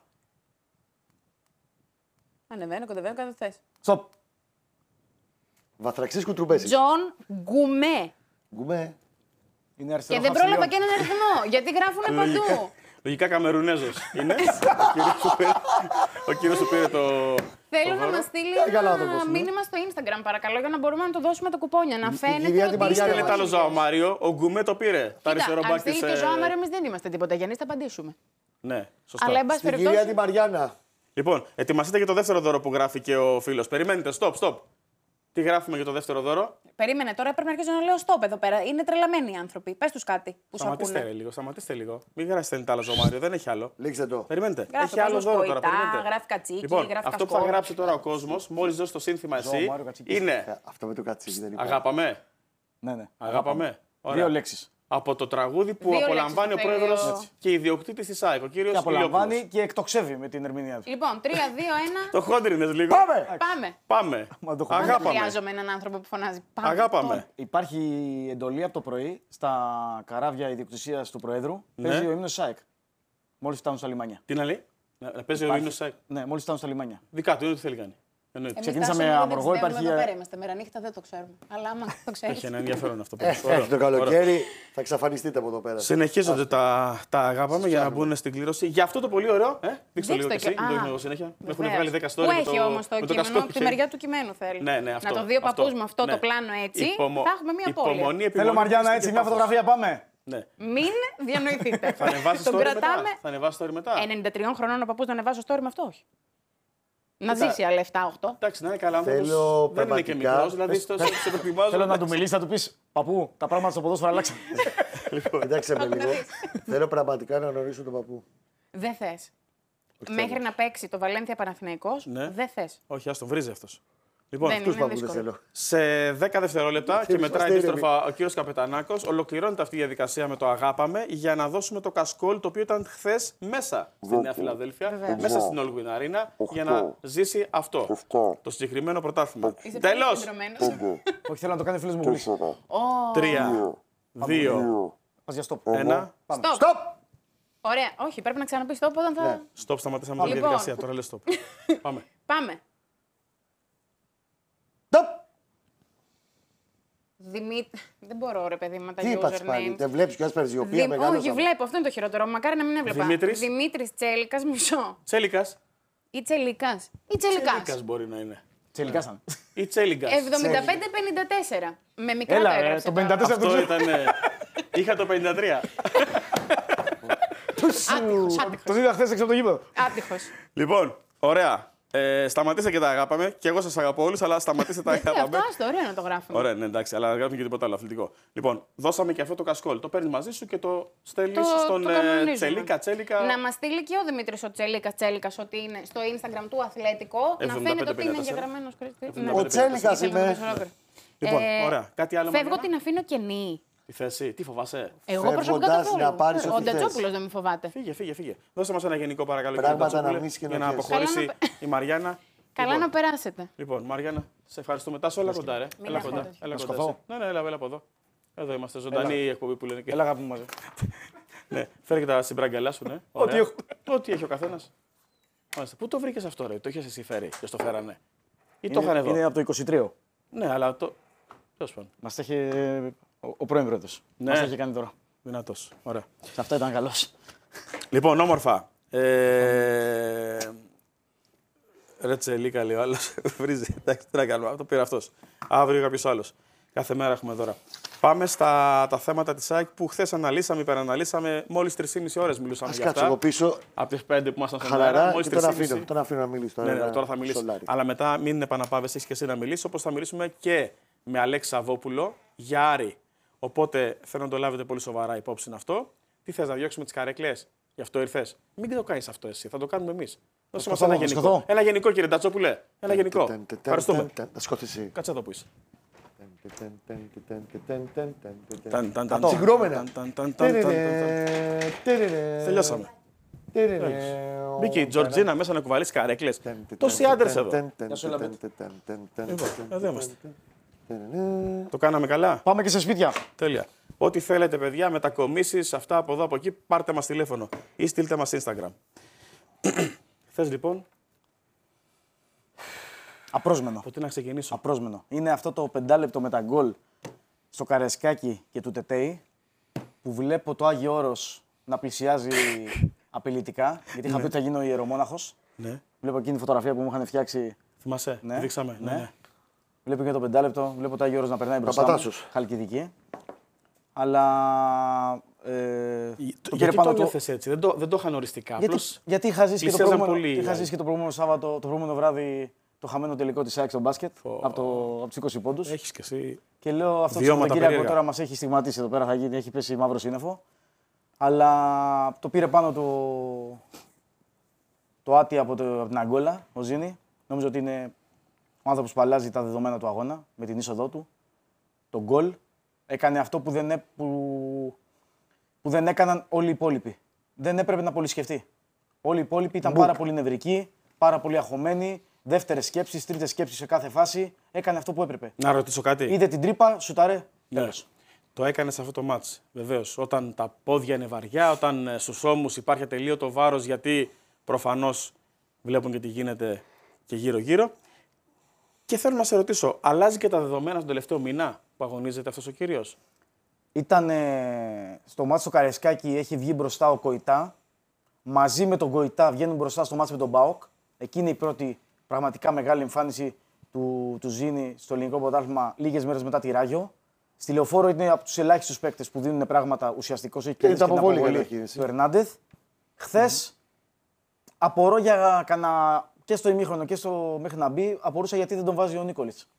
Ανεβαίνω, κατεβαίνω, κάτω θε. Στοπ. Βαθραξής κουτρουμπέσης. Τζον Γκουμέ. Γκουμέ. Είναι αριστερό Και δεν χαμσιλιόν. πρόλαβα και έναν αριθμό, γιατί γράφουν παντού. Λογικά Καμερουνέζος είναι. Ο κύριος που πήρε- Ο κύριος που πήρε το. Θέλω το να δώρο. μα στείλει Ε, καλά, να το ένα δώσουμε. μήνυμα στο Instagram, παρακαλώ, για να μπορούμε να το δώσουμε τα κουπόνια. Να φαίνεται κυρία ότι τη Μαριάννα. είστε Στείλετε άλλο πρόσφυγες. Ζωάο Μάριο. Ο Γκουμέ το πήρε. Τα αριστερό Κοίτα, μπακ αν στείλει της, και ε, Ζωάο Μάριο, εμεί δεν είμαστε τίποτα. Για να τα απαντήσουμε. Ναι, σωστά. Αλλά, εν πάση Στην κυρία τη περιπτώσει. Μαριάννα. Λοιπόν, ετοιμαστείτε για το δεύτερο δώρο που γράφει και ο φίλος. Περιμένετε, stop, stop. Τι γράφουμε για το δεύτερο δώρο. Περίμενε, τώρα πρέπει να αρχίσω να λέω stop εδώ πέρα. Είναι τρελαμένοι οι άνθρωποι. Πε του κάτι που σου Σταματήστε ακούνε. ρε, λίγο, σταματήστε λίγο. Μην γράφετε άλλο Ζωάο Μάριο, δεν έχει άλλο. Λήξτε το. Περιμένετε. Γράφει έχει άλλο κόσμο δώρο τώρα. Κοϊτά, Περιμένετε. γράφει κατσίκι, λοιπόν, γράφει αυτό που θα κασκόλ. γράψει τώρα ο κόσμο, μόλι δώσει το σύνθημα Ζωάο εσύ, Μάριο, κατσίκι. είναι. Ε, Αυτό με το κατσίκι δεν υπάρχει. Αγάπαμε. Ναι, ναι. Αγάπαμε. Ωραία. Δύο λέξεις. Από το τραγούδι που Δύο απολαμβάνει ο λέξεις που πρόεδρο θέλει ο- και ιδιοκτήτη τη ΑΕΚ, ο κύριο Και απολαμβάνει και εκτοξεύει με την ερμηνεία του. Λοιπόν, τρία, δύο, ένα. Το χόντρινε λίγο. Πάμε! Πάμε. Πάμε. Μα το Δεν Αγάπαμε. χρειάζομαι έναν άνθρωπο που φωνάζει. Πάμε. Αγάπαμε. Υπάρχει εντολή από το πρωί στα καράβια ιδιοκτησία του Προέδρου. Ναι. Παίζει ο ύμνος ΣΑΕΚ. Μόλις φτάνουν στα λιμάνια. Τι να λέει. Να, να παίζει ο Υπάρχει. ύμνος ΣΑΕΚ. Ναι, μόλις φτάνουν στα λιμάνια. Δικά του, είναι ό,τι θέλει κάνει. Εννοείται. Ξεκινήσαμε αμοργό, υπάρχει- Εδώ πέρα είμαστε. Μέρα νύχτα δεν το ξέρουμε. Αλλά άμα το ξέρει. Έχει ένα ενδιαφέρον αυτό. Ε, Ωραίο. το καλοκαίρι θα εξαφανιστείτε από εδώ πέρα. Συνεχίζονται τα, τα αγάπαμε για να μπουν στην κλήρωση. Για αυτό το πολύ ωραίο. Ε, δείξτε λίγο το και εσύ. και- Δεν το Α, δείχνω εγώ συνέχεια. Με έχουν βεβαίως. βγάλει δέκα story. Πού με έχει το- όμως το με το κείμενο, κασκόλ από τη χέρι. μεριά του κειμένου θέλει. Ναι, ναι, αυτό. Να το δει ο αυτό, παππούς μου αυτό ναι. το πλάνο έτσι. Υπομο- Θα έχουμε μια πόλη. Υπομονή, Θέλω επιμονή Μαριάννα και έτσι, μια πάθος. φωτογραφία πάμε. Ναι. Μην διανοηθείτε. Θα ανεβάσει Τον story μετά. κρατάμε. Θα ανεβάσει story μετά. ενενήντα τριών χρονών ο παππούς να ανεβάσει story με αυτό, όχι. Να Κοίτα. ζήσει άλλα επτά οκτώ. Εντάξει, να είναι καλά άνθρωπος. Θέλω Δεν είναι και πραγματικά- μικρός, δηλαδή στο σε προτιμάζω. Θέλω να του μιλήσει, να του πει παππού, τα πράγματα στο ποδόσφαιρο αλλάξαν. Κοιτάξτε με Άκου να λίγο. δεις. Θέλω πραγματικά να γνωρίσω τον παππού. Δεν θες. Μέχρι να παίξει το Βαλένθια Παναθηναϊκός, Ναι. δεν θες. Όχι, ας τον βρίζει αυτός. Λοιπόν, Δεν Τους είναι παππούδες δύσκολο. θέλω. σε δέκα δευτερόλεπτα και Είμαστε μετράει ήρεμοι. αντίστροφα ο κύριος Καπετανάκος, ολοκληρώνεται αυτή η διαδικασία με το αγάπαμε για να δώσουμε το κασκόλ το οποίο ήταν χθες μέσα στη Νέα Φιλαδέλφια, Βεβαίως. μέσα στην All Win Arena, για να ζήσει αυτό. Το συγκεκριμένο πρωτάθλημα. Είσαι πολύ Τέλος! κεντρωμένος. Όχι, θέλω να το κάνει φίλο μου γλύση. Τρία, δύο, Πα για stop. ένα. Πάμε. Stop. Stop! Ωραία, όχι, πρέπει να ξαναπείς το όταν θα. Ναι. Stop, σταματήσαμε τη Λοιπόν. διαδικασία. Τώρα λες stop. Πάμε. Πάμε. Stop! Δημήτρη. Δεν μπορώ, ρε παιδί, με τα Τι είπατε πάλι, usernames. δεν βλέπεις κι ας περζιοπία Δη- μεγάλο. Όχι, βλέπω, αυτό είναι το χειρότερο. Μακάρι να μην έβλεπα. Δημήτρης. Δημήτρης Τσέλικας, μισό. Τσέλικας. Ή Τσελικάς. Ή Τσελικάς. Τσέλικας μπορεί να είναι. Τελικά σαν. Ή Τσέλικας. εβδομήντα πέντε πενήντα τέσσερα. Με μικρά Έλα, το ρε, έγραψε το τώρα. πενήντα τέσσερα Αυτό ήταν. Είχα το πενήντα τρία. Άτυχος, Το άτυχος. είδα χθε έξω από το γήπεδο. Άτυχος. Λοιπόν, ωραία. Ε, σταματήστε και τα αγάπαμε. Και εγώ σας αγαπώ όλους, αλλά σταματήστε τα Ε, αυτό αγάπαμε. άστο, ωραίο να το γράφουμε. Ωραία, ναι, εντάξει, αλλά δεν γράφουμε και τίποτα άλλο αθλητικό. Λοιπόν, δώσαμε και αυτό το κασκόλ. Το παίρνει μαζί σου και το στέλνει Το- στον το ε, κανονίζουμε. Τσελίκα, Τσέλικα. Να μα στείλει και ο Δημήτρης ο Τσέλικας Τσέλικας ότι είναι στο Instagram του Αθλέτικο. Να εβδομήντα φαίνεται πέντε ότι είναι πενήντα τέσσερα. εγγεγραμμένος Κρίστη. Ναι. Ο Τσέλικας Ήθελα να το είμαι. πεις ολόκληρο. Λοιπόν, Ε, ωραία. Κάτι άλλο. Φεύγω Μαριάννα? την αφήνω κενή. Τη θέση, τι φοβάσαι. Εγώ Φεύγοντας προσωπικά καθόλου. να πάρεις Ο ό,τι θες. Ντατσόπουλος δεν με φοβάται. Φύγε, φύγε, φύγε. Δώσε μας ένα γενικό παρακαλώ. κύριε Πράγματα να Ντατσόπουλε, μίσεις και για να να πιέσεις. αποχωρήσει Καλά η Μαριάννα. Καλά Λοιπόν, να περάσετε. Λοιπόν, Μαριάννα, σε ευχαριστούμε. Τάσο, έλα κοντά, ρε. Μην Έλα κοντά. αγχώνεσαι. Έλα Να κοντά. σκοθώ. εσύ. Ναι, ναι, έλα, έλα από εδώ. Εδώ είμαστε, ζωντανή η εκπομπή που λένε και. Έλα αγάπη μου μαζί. Ναι, φέρε και τα συμπραγκαλά σου, ναι. Ό,τι Ωραία. έχω. Ό,τι έχει ο καθένα. Πού το βρήκε αυτό, ρε. Το είχε εσύ φέρει και στο φέρανε. Ή το είχαν Είναι, εδώ. είναι από το είκοσι τρία. Ναι, αλλά το. Τέλο πάντων. Μα τα είχε. Ο, ο πρώην πρόεδρος. Ναι. Μας τα είχε κάνει τώρα. Δυνατό. Ωραία. Σε αυτό ήταν καλό. Λοιπόν, όμορφα. Ε... Ρε Τσελίκα, λέει ο άλλο. Βρίζει. Εντάξει, τι να κάνουμε. Το πήρε αυτό. Αύριο κάποιο άλλο. Κάθε μέρα έχουμε δώρα. Πάμε στα τα θέματα τη ΑΕΚ που χθε αναλύσαμε, υπεραναλύσαμε. Μόλι τρει και μισή ώρε μιλούσαμε Ας για κάτσω αυτά. εγώ πίσω, Από τι πέντε που ήμασταν στον αέρα. χαλαρά Μόλις και τον τρεις και αφήνω. μισή. Τον αφήνω να μιλήσει τώρα. Ναι, ναι, να τώρα θα μιλήσει. σολάρει. Αλλά μετά μην επαναπάβεσαι εσύ και εσύ να μιλήσει, όπω θα μιλήσουμε και με Αλέξη Σαββόπουλο για Άρη. Οπότε θέλω να το λάβετε πολύ σοβαρά υπόψη αυτό. Τι θε να διώξουμε τι καρέκλε, γι' αυτό ήρθε. Μην το κάνει αυτό εσύ, θα το κάνουμε εμεί. Δώσε μα σκοθώ, ένα να γενικό. σκοθώ. Ένα γενικό, κύριε Ντατσόπουλε. Ένα γενικό. Ταν, ταν, ταν, Ευχαριστούμε. ταν, ταν. Να σκόθεσαι εσύ. Κάτσε εδώ που είσαι. Ταν, ταν, ταν, ταν, ταν, ταν, ταν. Ταν, ταν, ταν, Συγκρόμενα. ταν, ταν, ταν, ταν, ταν, ταν. Τερερε, τερερε. Τελειώσαμε. Τερερε. Μπήκε η Τζορτζίνα μέσα να κουβαλήσει καρέκλε. Ταν, ταν, Τόσοι ταν, άντρε ταν, εδώ. ταν, ταν, Γεια σου, ταν, Λαμπέτ. ταν, ταν, ταν, ταν, Λοιπόν, ταν, εδώ ταν, είμαστε. τερερε. Το κάναμε καλά. Πάμε και σε σπίτια. Τέλεια. Ό,τι θέλετε, παιδιά, μετακομίσεις, αυτά από εδώ από εκεί, πάρτε μας τηλέφωνο ή στείλτε μας Instagram. Θες λοιπόν, Απρόσμενο. από τι να ξεκινήσω. Απρόσμενο. Είναι αυτό το πεντάλεπτο με τα γκολ στο Καρεσκάκι και του Τετέι που βλέπω το Άγιο Όρος να πλησιάζει απειλητικά. Γιατί είχα πει ότι θα γίνω ιερομόναχος. Ναι. Βλέπω εκείνη τη φωτογραφία που μου είχαν φτιάξει. Θυμάσαι, Ναι. τη δείξαμε. Ναι. Ναι. ναι. Βλέπω και το πεντάλεπτο, βλέπω το Άγιο Όρος να περνάει μπροστά μου. Παπατάσος. Χαλκιδική. Αλλά. Ε, Το, το πήρε γιατί πάνω το του- νιώθες έτσι, δεν το, δεν το είχαν οριστικά. Γιατί, Απλώς γιατί είχα ζήσει, και το, πλησίαζαν προηγούμενο, πολύ, είχα δηλαδή. ζήσει και το προηγούμενο Σάββατο, το προηγούμενο βράδυ, το χαμένο τελικό της ΑΕΚ στο μπάσκετ από, το, από τους είκοσι πόντους. έχεις και εσύ. Και λέω αυτό το Βιώματα Σαββατοκύριακο περίεργα. τώρα μας έχει στιγματίσει εδώ πέρα, θα γίνει, έχει πέσει μαύρο σύννεφο. Αλλά το πήρε πάνω το, το άτι από, το, από την Αγκόλα, ο Ζήνη. Νομίζω ότι είναι ο άνθρωπος που αλλάζει τα δεδομένα του αγώνα με την είσοδό του. Το γκολ. Έκανε αυτό που δεν, έ- που, που δεν έκαναν όλοι οι υπόλοιποι. Δεν έπρεπε να πολυσκεφτεί. Όλοι οι υπόλοιποι ήταν πάρα πολύ νευρικοί, πάρα πολύ αγχωμένοι. Δεύτερες σκέψεις, τρίτες σκέψεις σε κάθε φάση. Έκανε αυτό που έπρεπε. Να ρωτήσω κάτι. Είδε την τρύπα, σουτάρε, Ναι. τέλος. Το έκανε σε αυτό το μάτς. Βεβαίως. Όταν τα πόδια είναι βαριά, όταν ε, στους ώμους υπάρχει ατελείωτο βάρος, γιατί προφανώς βλέπουν και τι γίνεται και γύρω-γύρω. Και θέλω να σε ρωτήσω, αλλάζει και τα δεδομένα στον τελευταίο μήνα που αγωνίζεται αυτός ο κύριος? Ήταν ε, στο μάτσο του Καρεσκάκη, έχει βγει μπροστά ο Κοϊτά. Μαζί με τον Κοϊτά βγαίνουν μπροστά στο μάτσο με τον Μπάοκ. Εκεί είναι η πρώτη πραγματικά μεγάλη εμφάνιση του, του Ζήνη στο ελληνικό πρωτάθλημα λίγες μέρες μετά τη Ράγιο. Στη Λεωφόρο είναι από τους ελάχιστους παίκτες που δίνουν πράγματα ουσιαστικώς. Έχει Και και την την αποβολή αποβολή καταρχήν, του Ερνάντεθ. Χθες απορώ για κανένα, και στο ημίχρονο και στο μέχρι να μπει, απορούσα γιατί δεν τον βάζει ο Νίκολιτς.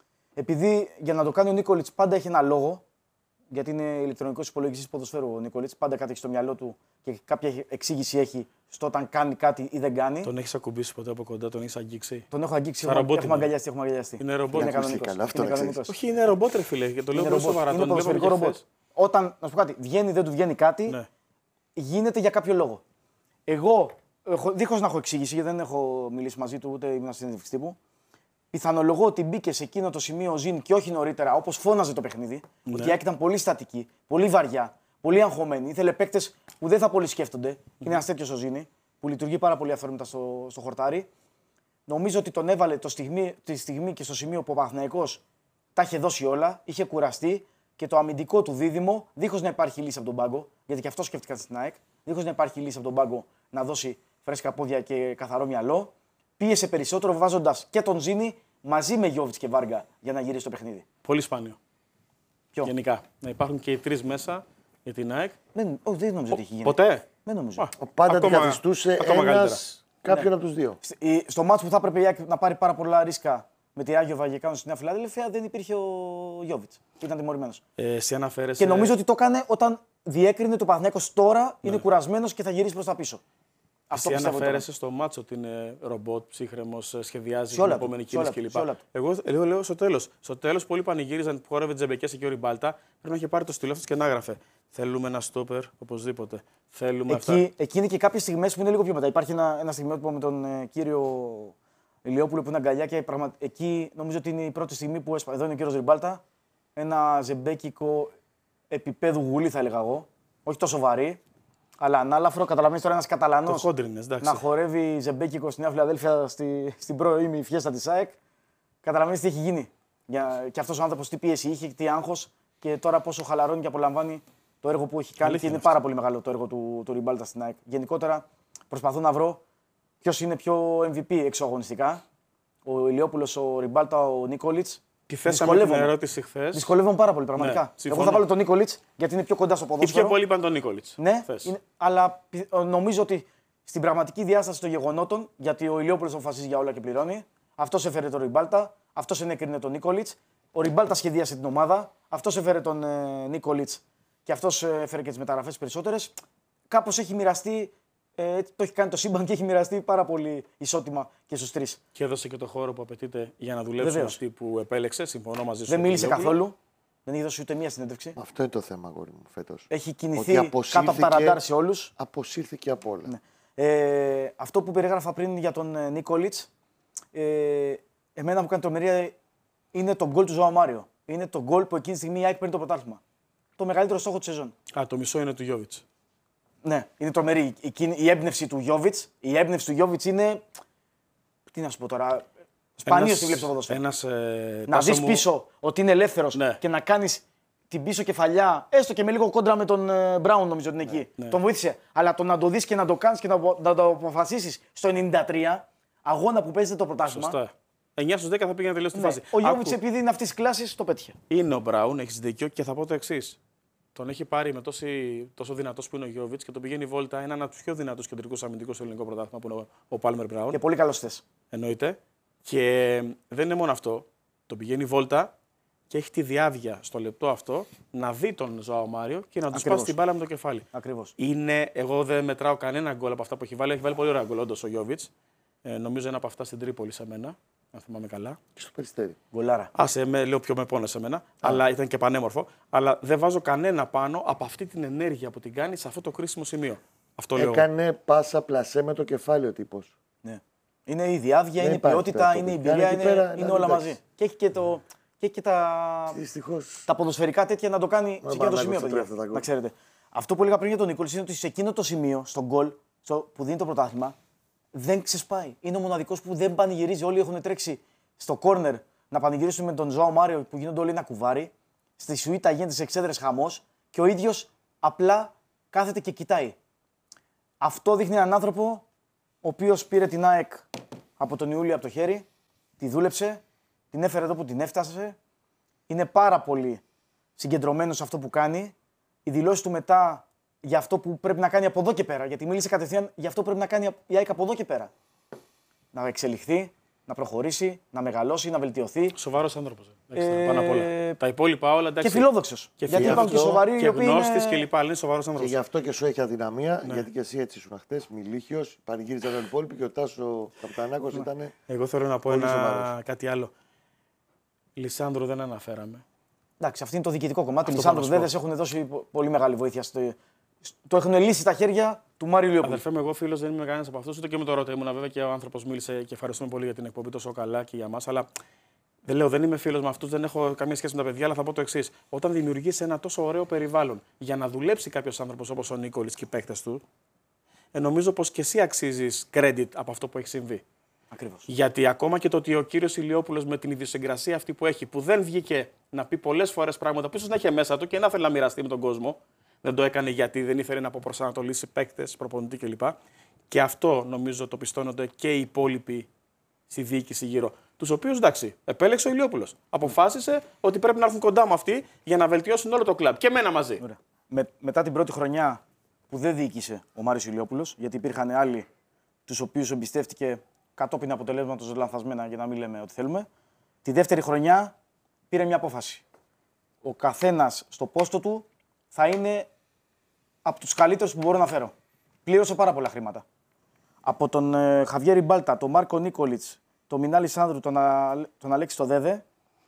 Επειδή για να το κάνει ο Νίκολιτς πάντα έχει ένα λόγο, γιατί είναι ηλεκτρονικός υπολογιστής ποδοσφαίρου ο Νίκολιτς, πάντα κάτι έχει στο μυαλό του και κάποια εξήγηση έχει στο όταν κάνει κάτι ή δεν κάνει. Τον έχεις ακουμπήσει ποτέ από κοντά, τον έχεις αγγίξει? Τον έχω αγγίξει, Σαν έχουμε, ρομπότ έχουμε είναι. αγκαλιαστεί, έχουμε αγκαλιαστεί. Είναι ρομπότ. Είναι Ακούστηκε κανονικός. καλά, αυτό Είναι να ξέρεις. κανονικός. Όχι, είναι ρομπότ, ρε φίλε, και το λέω Είναι πολύ ρομπότ. σοβαρά. Είναι Τον βλέπαμε ποδοσφαιρικό και ρομπότ. χθες. Όταν, να σου πω κάτι, βγαίνει δεν του βγαίνει κάτι, Ναι. γίνεται για κάποιο λόγο. Εγώ, έχω- δίχως να έχω εξήγηση, γιατί δεν έχω μιλήσει μαζί του ούτε ήμουν στην συνέντευξη τύπου, πιθανολογώ ότι μπήκε σε εκείνο το σημείο ο Ζήν και όχι νωρίτερα, όπως φώναζε το παιχνίδι. Ναι. Ότι η ΑΕΚ ήταν πολύ στατική, πολύ βαριά, πολύ αγχωμένη. Ήθελε παίκτες που δεν θα πολύ σκέφτονται. Είναι ένα τέτοιο ο Ζήνη, που λειτουργεί πάρα πολύ αυθόρμητα στο, στο χορτάρι. Νομίζω ότι τον έβαλε το στιγμή, τη στιγμή και στο σημείο που ο Παναθηναϊκός τα είχε δώσει όλα, είχε κουραστεί και το αμυντικό του δίδυμο, δίχως να υπάρχει λύση από τον πάγκο, γιατί και αυτό σκέφτηκαν στην ΑΕΚ, δίχως να υπάρχει λύση από τον πάγκο να δώσει φρέσκα πόδια και καθαρό μυαλό, πίεσε περισσότερο βάζοντας και τον Ζήνη μαζί με Γιώβιτς και Βάργα για να γυρίσει το παιχνίδι. Πολύ σπάνιο. Ποιο? Γενικά. Να υπάρχουν και οι τρεις μέσα για την ΑΕΚ. Δεν, όχι, δεν νομίζω ότι έχει γίνει. Ποτέ. Δεν νομίζω. Α, Πάντα ακόμα- αντικαθιστούσε ακόμα καλύτερα. ένας κάποιον από τους δύο. Σ- η- Στο μάτσο που θα έπρεπε η ΑΕΚ να πάρει πάρα πολλά ρίσκα με τη Ράγιο Βαγεκάνο στη Νέα Φιλαδέλφια δεν υπήρχε ο Γιώβιτς. Ήταν τιμωρημένος. Ε, εσύ αναφέρεσαι. Και νομίζω ότι το έκανε όταν διέκρινε το Παναθηναϊκός τώρα είναι κουρασμένος και θα γυρίσει προς τα πίσω. Αυτό Εσύ πιστεύω. ότι αναφέρεσαι στο μάτσο ότι είναι ρομπότ, ψύχρεμος, σχεδιάζει Σε την όλα του, επόμενη σε κίνηση όλα του, κλπ. σε όλα του. Εγώ λέω, λέω στο τέλος. Στο τέλος, πολλοί πανηγύριζαν που χόρευε Τζεμπεκές και ο Ριμπάλτα. Πρέπει να είχε πάρει το στυλό αυτός και να έγραφε. Θέλουμε ένα στόπερ οπωσδήποτε. Θέλουμε αυτά. Εκεί, εκεί είναι και κάποιες στιγμές που είναι λίγο πιο μετά. Υπάρχει ένα, ένα στιγμιότυπο με τον ε, κύριο Ηλιόπουλο που είναι αγκαλιά και πραγμα... εκεί νομίζω ότι είναι η πρώτη στιγμή που έσπα... Εδώ είναι ο κύριος Ριμπάλτα. Ένα ζεμπέκικο επίπεδου γουλή θα έλεγα εγώ. Όχι τόσο βαρύ, αλλά ανάλαφρο. Καταλαβαίνεις τώρα ένας Το Καταλανός χόντρινες, εντάξει. να χορεύει ζεμπέκικο στη Νέα Φιλαδέλφια στη, στην πρώιμη φιέστα της ΑΕΚ. Καταλαβαίνεις τι έχει γίνει. Για... Και αυτός ο άνθρωπος τι πίεση είχε, τι άγχος και τώρα πόσο χαλαρώνει και απολαμβάνει το έργο που έχει κάνει. Αλήθεια Και είναι είναι πάρα πολύ μεγάλο το έργο του, του Ριμπάλτα στην ΑΕΚ. Γενικότερα προσπαθώ να βρω ποιος είναι πιο εμ βι πι εξωαγωνιστικά. Ο Ηλιόπουλος, ο Ριμπάλτα, ο Νίκολιτς. Τη θέσαμε την ερώτηση χθες. Δυσκολεύομαι πάρα πολύ πραγματικά. Ναι, Εγώ συμφωνώ. θα βάλω τον Νίκολιτς γιατί είναι πιο κοντά στο Οι ποδόσφαιρο. πιο πολλοί είπαν τον Νίκολιτς. Ναι, χθες. είναι, αλλά πι- ε, νομίζω ότι στην πραγματική διάσταση των γεγονότων, γιατί ο Ηλιόπουλος αποφασίζει για όλα και πληρώνει, αυτός έφερε τον Ριμπάλτα, αυτός ενέκρινε τον Νίκολιτς, ο Ριμπάλτα σχεδίασε την ομάδα, αυτός έφερε τον ε, Νίκολιτς και αυτός ε, έφερε και τις μεταγραφές περισσότερες. Κάπως έχει μοιραστεί, ε, το έχει κάνει το σύμπαν και έχει μοιραστεί πάρα πολύ ισότιμα και στους τρεις. Και έδωσε και το χώρο που απαιτείται για να δουλέψουν Βεβαίως. αυτοί που επέλεξε. Συμφωνώ μαζί σου. Δεν μίλησε Ηλιόπουλο. καθόλου, δεν έχει δώσει ούτε μία συνέντευξη. Αυτό είναι το θέμα, αγόρι μου, φέτος. Έχει Ότι κινηθεί κάτω από τα αποσύρθηκε- ραντάρ σε όλους. Αποσύρθηκε από όλα. Ναι. Ε, αυτό που περιγράφα πριν για τον ε, Νίκολιτς, ε, εμένα μου κάνει τρομερία είναι το γκολ του Ζωά Μάριο. Είναι το γκολ που εκείνη τη στιγμή η ΑΕΚ παίρνει το πρωτάθλημα. Το μεγαλύτερο στόχο τη σεζόν. Α, το μισό είναι του Γιώβιτς. Ναι, είναι τρομερή. Η, η, η έμπνευση του Γιώβιτς. Η έμπνευση του Γιώβιτς είναι. Τι να σου πω τώρα. Σπανίω τη βλέπει στο ποδόσφαιρο. Ένας, ε, Να Τάσο δει μου- πίσω ότι είναι ελεύθερο Ναι. και να κάνει την πίσω κεφαλιά, έστω και με λίγο κόντρα με τον ε, Μπράουν, νομίζω ότι είναι εκεί. ναι. Τον βοήθησε. Αλλά το να το δει και να το κάνει και να, απο- να το αποφασίσει στο ενενήντα τρία, αγώνα που παίζεται το πρωτάθλημα. Σωστά. εννιά στους δέκα θα πήγαινε τελείως στη Ναι. φάση. Ο Γιώβιτς, Άκου, επειδή είναι αυτή τη κλάση, το πέτυχε. είναι ο Μπράουν, έχει δίκιο και θα πω το εξή. Τον έχει πάρει με τόση, τόσο δυνατό που είναι ο Γιώβιτς και τον πηγαίνει η βόλτα. Είναι ένα από του πιο δυνατού κεντρικού αμυντικού στο ελληνικό πρωτάθλημα που είναι ο, ο Πάλμερ Μπράουν. Και πολύ καλό θε. Εννοείται. Και δεν είναι μόνο αυτό. Τον πηγαίνει η βόλτα και έχει τη διάβια στο λεπτό αυτό να δει τον Ζωάο Μάριο και να του Ακριβώς. σπάσει την μπάλα με το κεφάλι. Ακριβώς. Είναι, εγώ δεν μετράω κανένα γκολ από αυτά που έχει βάλει. Έχει βάλει πολύ ωραία γκολ, όντως ο Γιώβιτς. Ε, νομίζω ένα από αυτά στην Τρίπολη σε μένα, αν θυμάμαι καλά. Και στο Περιστέρι. Γκολάρα. Άσε, με, λέω πιο με πόνεσε εμένα, αλλά ήταν και πανέμορφο. Αλλά δεν βάζω κανένα πάνω από αυτή την ενέργεια που την κάνει σε αυτό το κρίσιμο σημείο. Αυτό λέω. Έκανε πάσα πλασέ με το κεφάλι ο τύπος. Ναι. Είναι η διάβια, Δεν είναι η υπάρχει ποιότητα, τώρα είναι η το εμπειρία, κάνει είναι, εκεί πέρα, είναι δηλαδή, όλα εντάξει. μαζί. Και έχει και, το, και, έχει και τα, Δυστυχώς. τα ποδοσφαιρικά τέτοια να το κάνει σε εκείνο το Παναγιώτης σημείο, το παιδιά. τρέφει αυτά τα γκολ. Να ξέρετε. Αυτό που έλεγα πριν για τον Νικόλης είναι ότι σε εκείνο το σημείο, στον γκολ στο, που δίνει το πρωτάθλημα, δεν ξεσπάει. Είναι ο μοναδικός που δεν πανηγυρίζει. Όλοι έχουν τρέξει στο κόρνερ να πανηγυρίσουν με τον Ζωάο Μάριο που γίνονται όλοι ένα κουβάρι. Στη σουίτα γίνεται σε εξέδρες χαμός και ο ίδιος απλά κάθεται και κοιτάει. Αυτό δείχνει έναν άνθρωπο ο οποίος πήρε την ΑΕΚ από τον Ιούλιο από το χέρι, τη δούλεψε, την έφερε εδώ που την έφτασε. Είναι πάρα πολύ συγκεντρωμένος σε αυτό που κάνει. Οι δηλώσεις του μετά για αυτό που πρέπει να κάνει από εδώ και πέρα, γιατί μίλησε κατευθείαν για αυτό που πρέπει να κάνει η ΑΕΚ από εδώ και πέρα. Να εξελιχθεί, να προχωρήσει, να μεγαλώσει, να βελτιωθεί. Σοβαρός άνθρωπος. Ε, Πάνω απ' όλα. Τα υπόλοιπα όλα εντάξει. Και φιλόδοξος. Και γιατί φιλόδοξος. υπάρχουν και σοβαροί Και οι οποίοι γνώστης είναι... και λοιπά. Είναι σοβαρός Και άνθρωπος. γι' αυτό και σου έχει αδυναμία, γιατί και εσύ έτσι ήσουν χτες, Μιλίχιος, πανηγύριζαν όλοι οι υπόλοιποι και ο Τάσο Καπιτανάκος ήταν. Εγώ θέλω να πω Πολύ ένα... σοβαρός. κάτι άλλο. Λισάνδρο δεν αναφέραμε. Εντάξει, αυτό είναι το διοικητικό κομμάτι. Οι Αυτό Λισάνδρος θα μας Δέδες έχουν δώσει πο- πολύ μεγάλη βοήθεια. Στο... Το έχουν λύσει τα χέρια του Μάριου Λιόπουλου. Αδερφέ μου, εγώ φίλος δεν είμαι κανένα από αυτούς, ούτε και με το ρώτα ήμουνα. Βέβαια και ο άνθρωπος μίλησε και ευχαριστούμε πολύ για την εκπομπή τόσο καλά και για μας. Αλλά δεν λέω, δεν είμαι φίλος με αυτούς, δεν έχω καμία σχέση με τα παιδιά, αλλά θα πω το εξής. Όταν δημιουργήσει ένα τόσο ωραίο περιβάλλον για να δουλέψει κάποιος άνθρωπος όπως ο Νίκολης και οι παίκτες του, ε, νομίζω πως και εσύ αξίζεις credit από αυτό που έχει συμβεί. Ακριβώς. Γιατί ακόμα και το ότι ο κύριος Ηλιόπουλος με την ιδιοσυγκρασία αυτή που έχει, που δεν βγήκε να πει πολλές φορές πράγματα που ίσως να είχε μέσα του και να θέλει να μοιραστεί με τον κόσμο, δεν το έκανε γιατί δεν ήθελε να αποπροσανατολίσει παίκτες, προπονητή κλπ. Και αυτό νομίζω το πιστώνονται και οι υπόλοιποι στη διοίκηση γύρω. Τους οποίους εντάξει, επέλεξε ο Ηλιόπουλος. Αποφάσισε ότι πρέπει να έρθουν κοντά με αυτοί για να βελτιώσουν όλο το κλαμπ. Και εμένα μαζί. Ωραία. Με, μετά την πρώτη χρονιά που δεν διοίκησε ο Μάριος Ηλιόπουλος, γιατί υπήρχαν άλλοι τους οποίους εμπιστεύτηκε κατόπιν αποτελέσματος λανθασμένα, για να μην λέμε ό,τι θέλουμε, τη δεύτερη χρονιά πήρε μια απόφαση. Ο καθένας στο πόστο του θα είναι από τους καλύτερους που μπορώ να φέρω. Πλήρωσε πάρα πολλά χρήματα. Από τον ε, Χαβιέρη Μπάλτα, τον Μάρκο Νίκολιτς, τον Μινάλη Σάνδρου, τον, Α, τον Αλέξη το Δέδε,